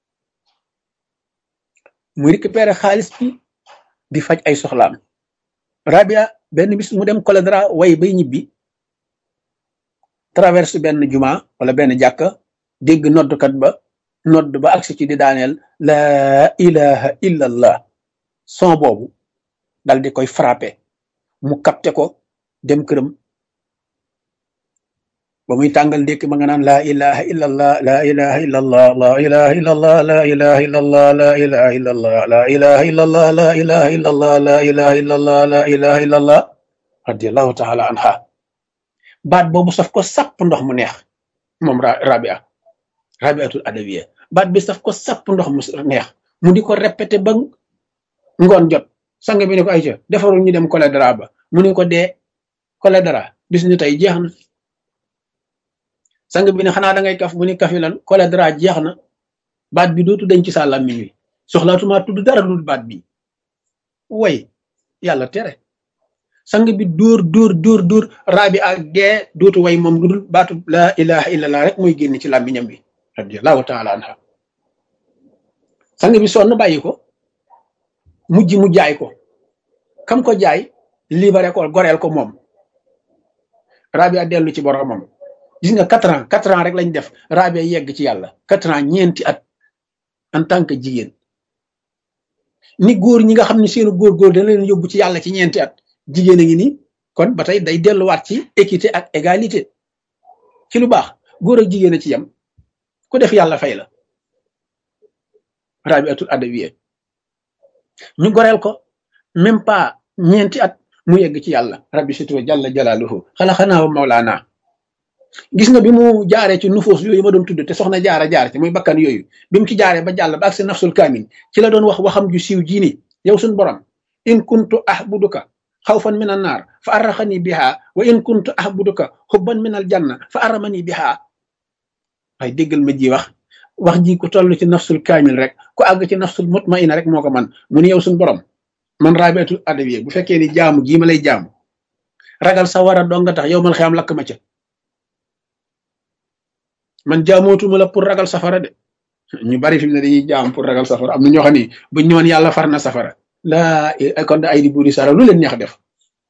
mu récupéré xaalis bi di faj ay soxlaam. Rabia benn bis mu dem kole dara way bay ñibbi, traverse benn juma wala benn jàkka, dégg noddkat ba nodd ba agsi ci di daaneel laa ilaha illa allah. son boobu dal di koy frappé, mu capté ko dem këram. ba muy tàngal ndékki ma nga naan laa ilaha illa allah, laa ilaha illa allah, laa ilaha illa allah, laa ilaha illa allah, laa ilaha illa allah, laa ilaha illa allah, laa ilaha illa allah, laa ilaha illa allah, laa ilaha illa allah, radiallahu taala anha. baat boobu saf ko sapp ndox mu neex moom rabia, rabiatul adawiya. baat bi saf ko sapp ndox mu neex, mu di ko répété ba ngoon jot. sang bi ne ko ayca defarul ñu dem kole dara ba, mu ne ko dee kole dara bis ñu tey jeex na. sang bi ne xanaa da ngay kaf, mu ne kafi lan, kole dara jeex na. baat bi dootu dañ ci sa làmmiñ wi, soxlaatuma tudd dara lu baat bi way yàlla tere. sang bi dóor rabi ak dee dootu way moom lu dul baatu laa ilaha illallah rek mooy génn ci làmmiñam bi radiallahu taala anha. sang bi sonn bàyyi ko, mujj mu jaay ko, kam ko jaay libéré ko, goreel ko moom. rabia dellu ci boromam. gis nga 4 ans rek lañ def rabia yegg ci yàlla. 4 ans, ñeenti at en tant que jigéen. ni góor ñi nga xam ne seenu góor da leen yóbbu ci yàlla ci ñeenti at, jigéen a ngi ni kon ba tey day delluwaat ci équité ak égalité ci lu baax. góor ak jigéen a ci yem, ku def yàlla fay la. rabiatul adawiya ñu goreel ko même pas ñeenti at mu yegg ci yàlla. rabbi situ jalla jalaaluhu xalaxanaa wa mawlaana. gis nga bi mu jaaree ci nufuus yooyu ma doon tudd te soxna jaar ci muy bakkan yooyu, bi mu ci jaaree ba jàll ba ak sa nafsul kaamil, ci la doon waxam ju siiw jii ni yow suñ borom, in kuntu ahbuduka xawfan min an naar fa arraxani biha wa in kuntu ahbuduka xubban min al janna fa arramani biha. waaye déggal ma ji wax ji ku toll ci nafsul kaamil rek, ku àgg ci nafsul mutmaina rek moo ko man. mu ni yow suñ borom, man rabiatul adawiya bu fekkee ni jaamu gii ma lay jaamu ragal sa war a dong nga tax yow mal xiyam lakk ma ca. man jaamootuma la pour ragal safara de. ñu bari fi mu ne dañuy jaam pour ragal safara. am na ñoo xam ne buñ ñëwoon yàlla far na safara laa kon da ay di buuri sara lu leen neex def.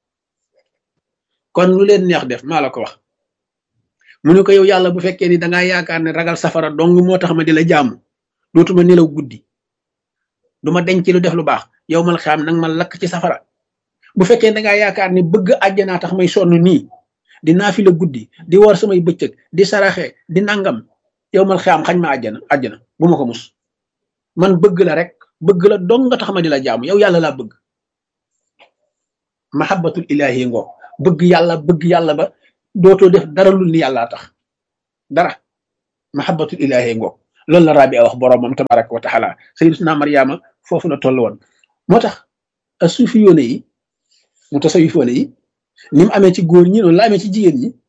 kon lu leen neex def maa la ko wax. mu ne ko yow yàlla bu fekkee ni dangaa yaakaar ne ragal safara dong moo tax ma di la jaamu, dootuma nelaw guddi, du ma denc lu def lu baax, yow mal xam nag ma lakk ci safara. bu fekkee dangaa yaakaar ne bëgg àjjanaa tax may sonn nii di naafila guddi, di woor samay bëccëg, di saraxe, di nangam, yow mal xam xañ ma àjjana bu ma ko mus. man bëgg la rek, bëgg la dong nga tax ma di la jaamu, yow yàlla laa bëgg. mahabbatul ilahi ngoo bëgg yàlla ba dootoo def dara lu ni yàllaa tax dara mahabbatul ilahi ngoog loolu la Rabia wax boroomam tabaraka wa taala sayyidatuna Mariama foofu la toll woon moo tax a suufi yoone yi mu tasawifoone yi ni mu amee ci góor ñi noonu la amee ci jigéen ñi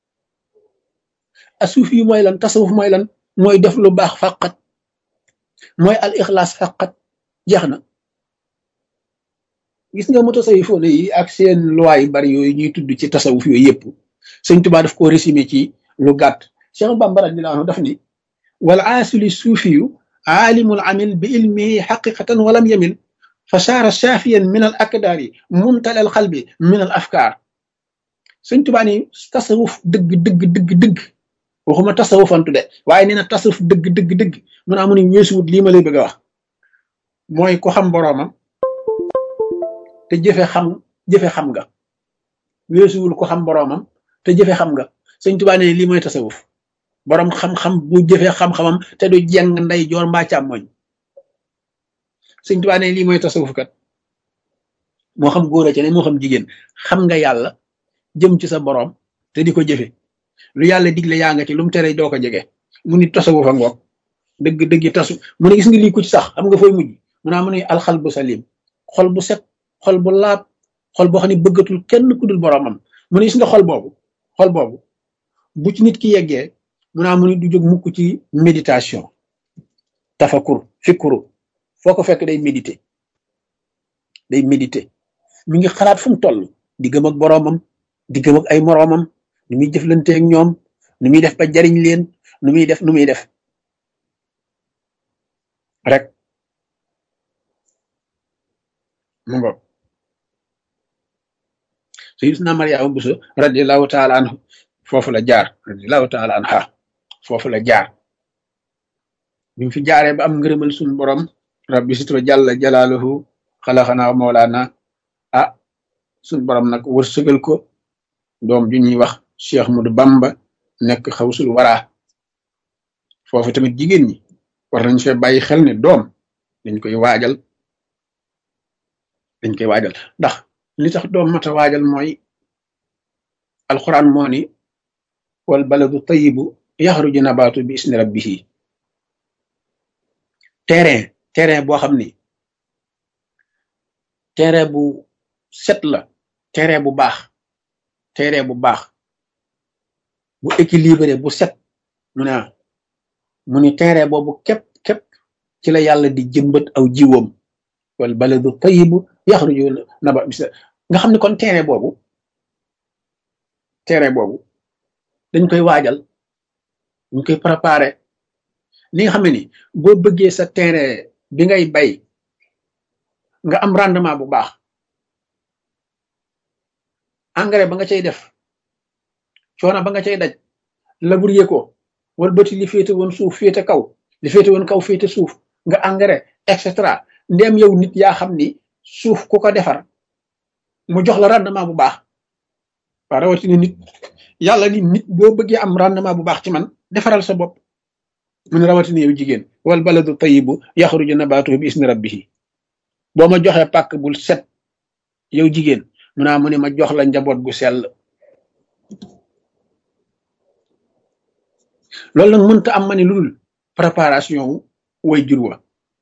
a suufi yu mooy lan tasawuf mooy lan mooy def lu baax fàqat mooy al ixlaas fàqat jeex na gis nga mu tasawifoone yi ak seen loi yu bari yooyu ñuy tudd ci tasawuf yooyu yëpp sëñ Tuubaa daf koo résumé ci lu gàtt Cheikh Bamba radiyallahu anhu daf ni wal aasili suufiyu aalimul amil bi ilmihi xaqiqatan walam yamil fa saara saafiyan min al akdaari mumtali al xalbi min al afkaar sëñ Tuubaa ni tasawuf dëgg waxuma tasawufantu de waaye nee na tasawuf dëgg mun a amu ni weesuwut lii ma lay bëgg a wax mooy ko xam boroomam te jëfe xam nga weesuwul ko xam boroomam te jëfe xam nga sëñ Tuubaa ne lii mooy tasawuf boroom xam-xam bu jëfe xam-xamam te du jeng nday joor mbaa càmmoñ sëñ Tuubaa ne lii mooy tasawuf kat moo xam góor a ci ne moo xam jigéen xam nga yàlla jëm ci sa boroom te di ko jëfe lu yàlla digle yaa nga ci lu mu tere doo ko jege mu ni tasawuf a ngoog dëgg tasu mu ne gis nga lii ku ci sax xam nga fooy mujj mu naa mu ne alxal bu salim xol bu set xol bu laab xol boo xam ne bëggatul kenn ku dul boroomam mu ne gis nga xol boobu bu ci nit ki yeggee mu naa mu ne du jóg mukk ci méditation tafakur fikuru foo ko fekk day méditer mi ngi xalaat fu mu toll di gëm ak boroomam di gëm ak ay moroomam nu muy jëflanteeg ñoom nu muy def ba jariñ leen nu muy def rek mu ngoog sayyidina Mariama Buso radiyallahu taala anhu foofu la jaar radiyallahu taala anha foofu la jaar bi mu fi jaaree ba am ngërëmal suñu borom rabbi sitwa jalla jalaaluhu xalaxanaa wa mawlaana suñu borom nag wërsëgal ko doom ju ñuy wax Cheikh Ahmadou Bamba nekk xawsul waraa foofu tamit jigéen ñi war nañ fee bàyyi xel ne doom dañ koy waajal ndax li tax doom mata waajal mooy alquran moo ni wal baladu tayibu yaxruju nabaatu bi isni rabbihi terrain boo xam ni terrain bu set la terrain bu baax bu équilibré bu set mu ni terrain boobu képp ci la yàlla di jëmbat aw jiwam wal baladu tayibu yaxruju nabaatu bi nga xam ne kon terrain boobu dañ koy waajal dañ koy préparer li nga xam ne ni boo bëggee sa terrain bi ngay bay nga am rendement bu baax engrais ba nga cay def coono ba nga cay daj labourer ko wala bëti li féete woon suuf féete kaw li féete woon kaw féete suuf nga engrais et cetera ndem yow nit yaa xam ni suuf ku ko defar mu jox la rendement bu baax waa rawatina nit yàlla ni nit boo bëggee am rendement bu baax ci man defaral sa bopp mu ne rawatina yow jigéen wal baladu tayibu yaxruju nabaatuhu bi isni rabbihi boo ma joxee pàkk bul set yow jigéen mu ne ma jox la njaboot gu sell loolu nag mënta am ma ne lu dul préparation way jur wa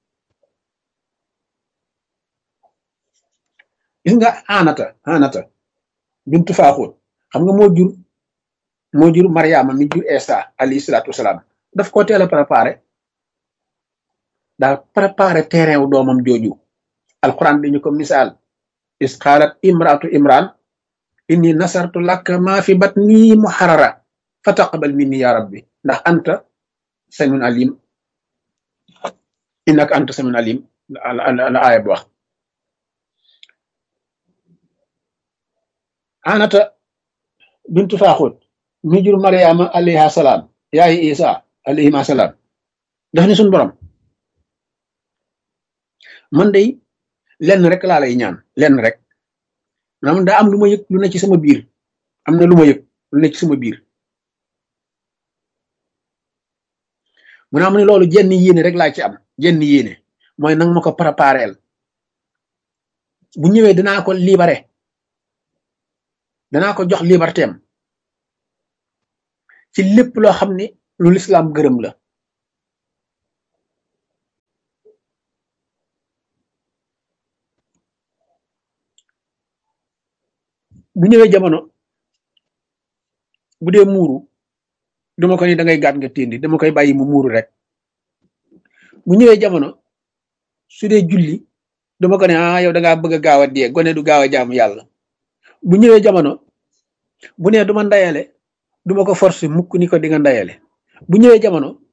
gis nga anata bintu faaxoon xam nga moo jur Mariama mi jur Isa alayhi salaatu wasalaam daf ko teel a préparé terrain wu doomam jooju alquran dañu ko misaal is qaalat imraatu imran inni nasartu laka ma fi batni muharrara fa taqabal minni ya rabbi ndax anta samiun alim innaka anta samiun alim la aaya bi wax anata bintu faaxut mi jur Mariama alayha salaam yaayi Isa alayhima salaam daf ne suñu borom man day lenn rek laa lay ñaan lenn rek maanaam daa am lu ma yëg lu ne ci sama biir am na lu ma yëg lu ne ci sama biir mu ne am ne loolu jenn yéene rek laa ci am jenn yéene mooy nang ma ko prépareel bu ñëwee danaa ko libéré danaa ko jox liberté am ci lépp loo xam ni lu lislaam gërëm la. bu ñëwee jamono bu dee muuru duma ko ni da ngay gàtt nga téndi dama koy bàyyi mu muuru rek. bu ñëwee jamono su dee julli duma ko ne yow da ngaa bëgg a gaaw a dee gone du gaaw a jaamu yàlla. bu ñëwee jamono bu nee duma ndayale duma ko forcer mukk ni ko di nga ndayale. bu ñëwee jamono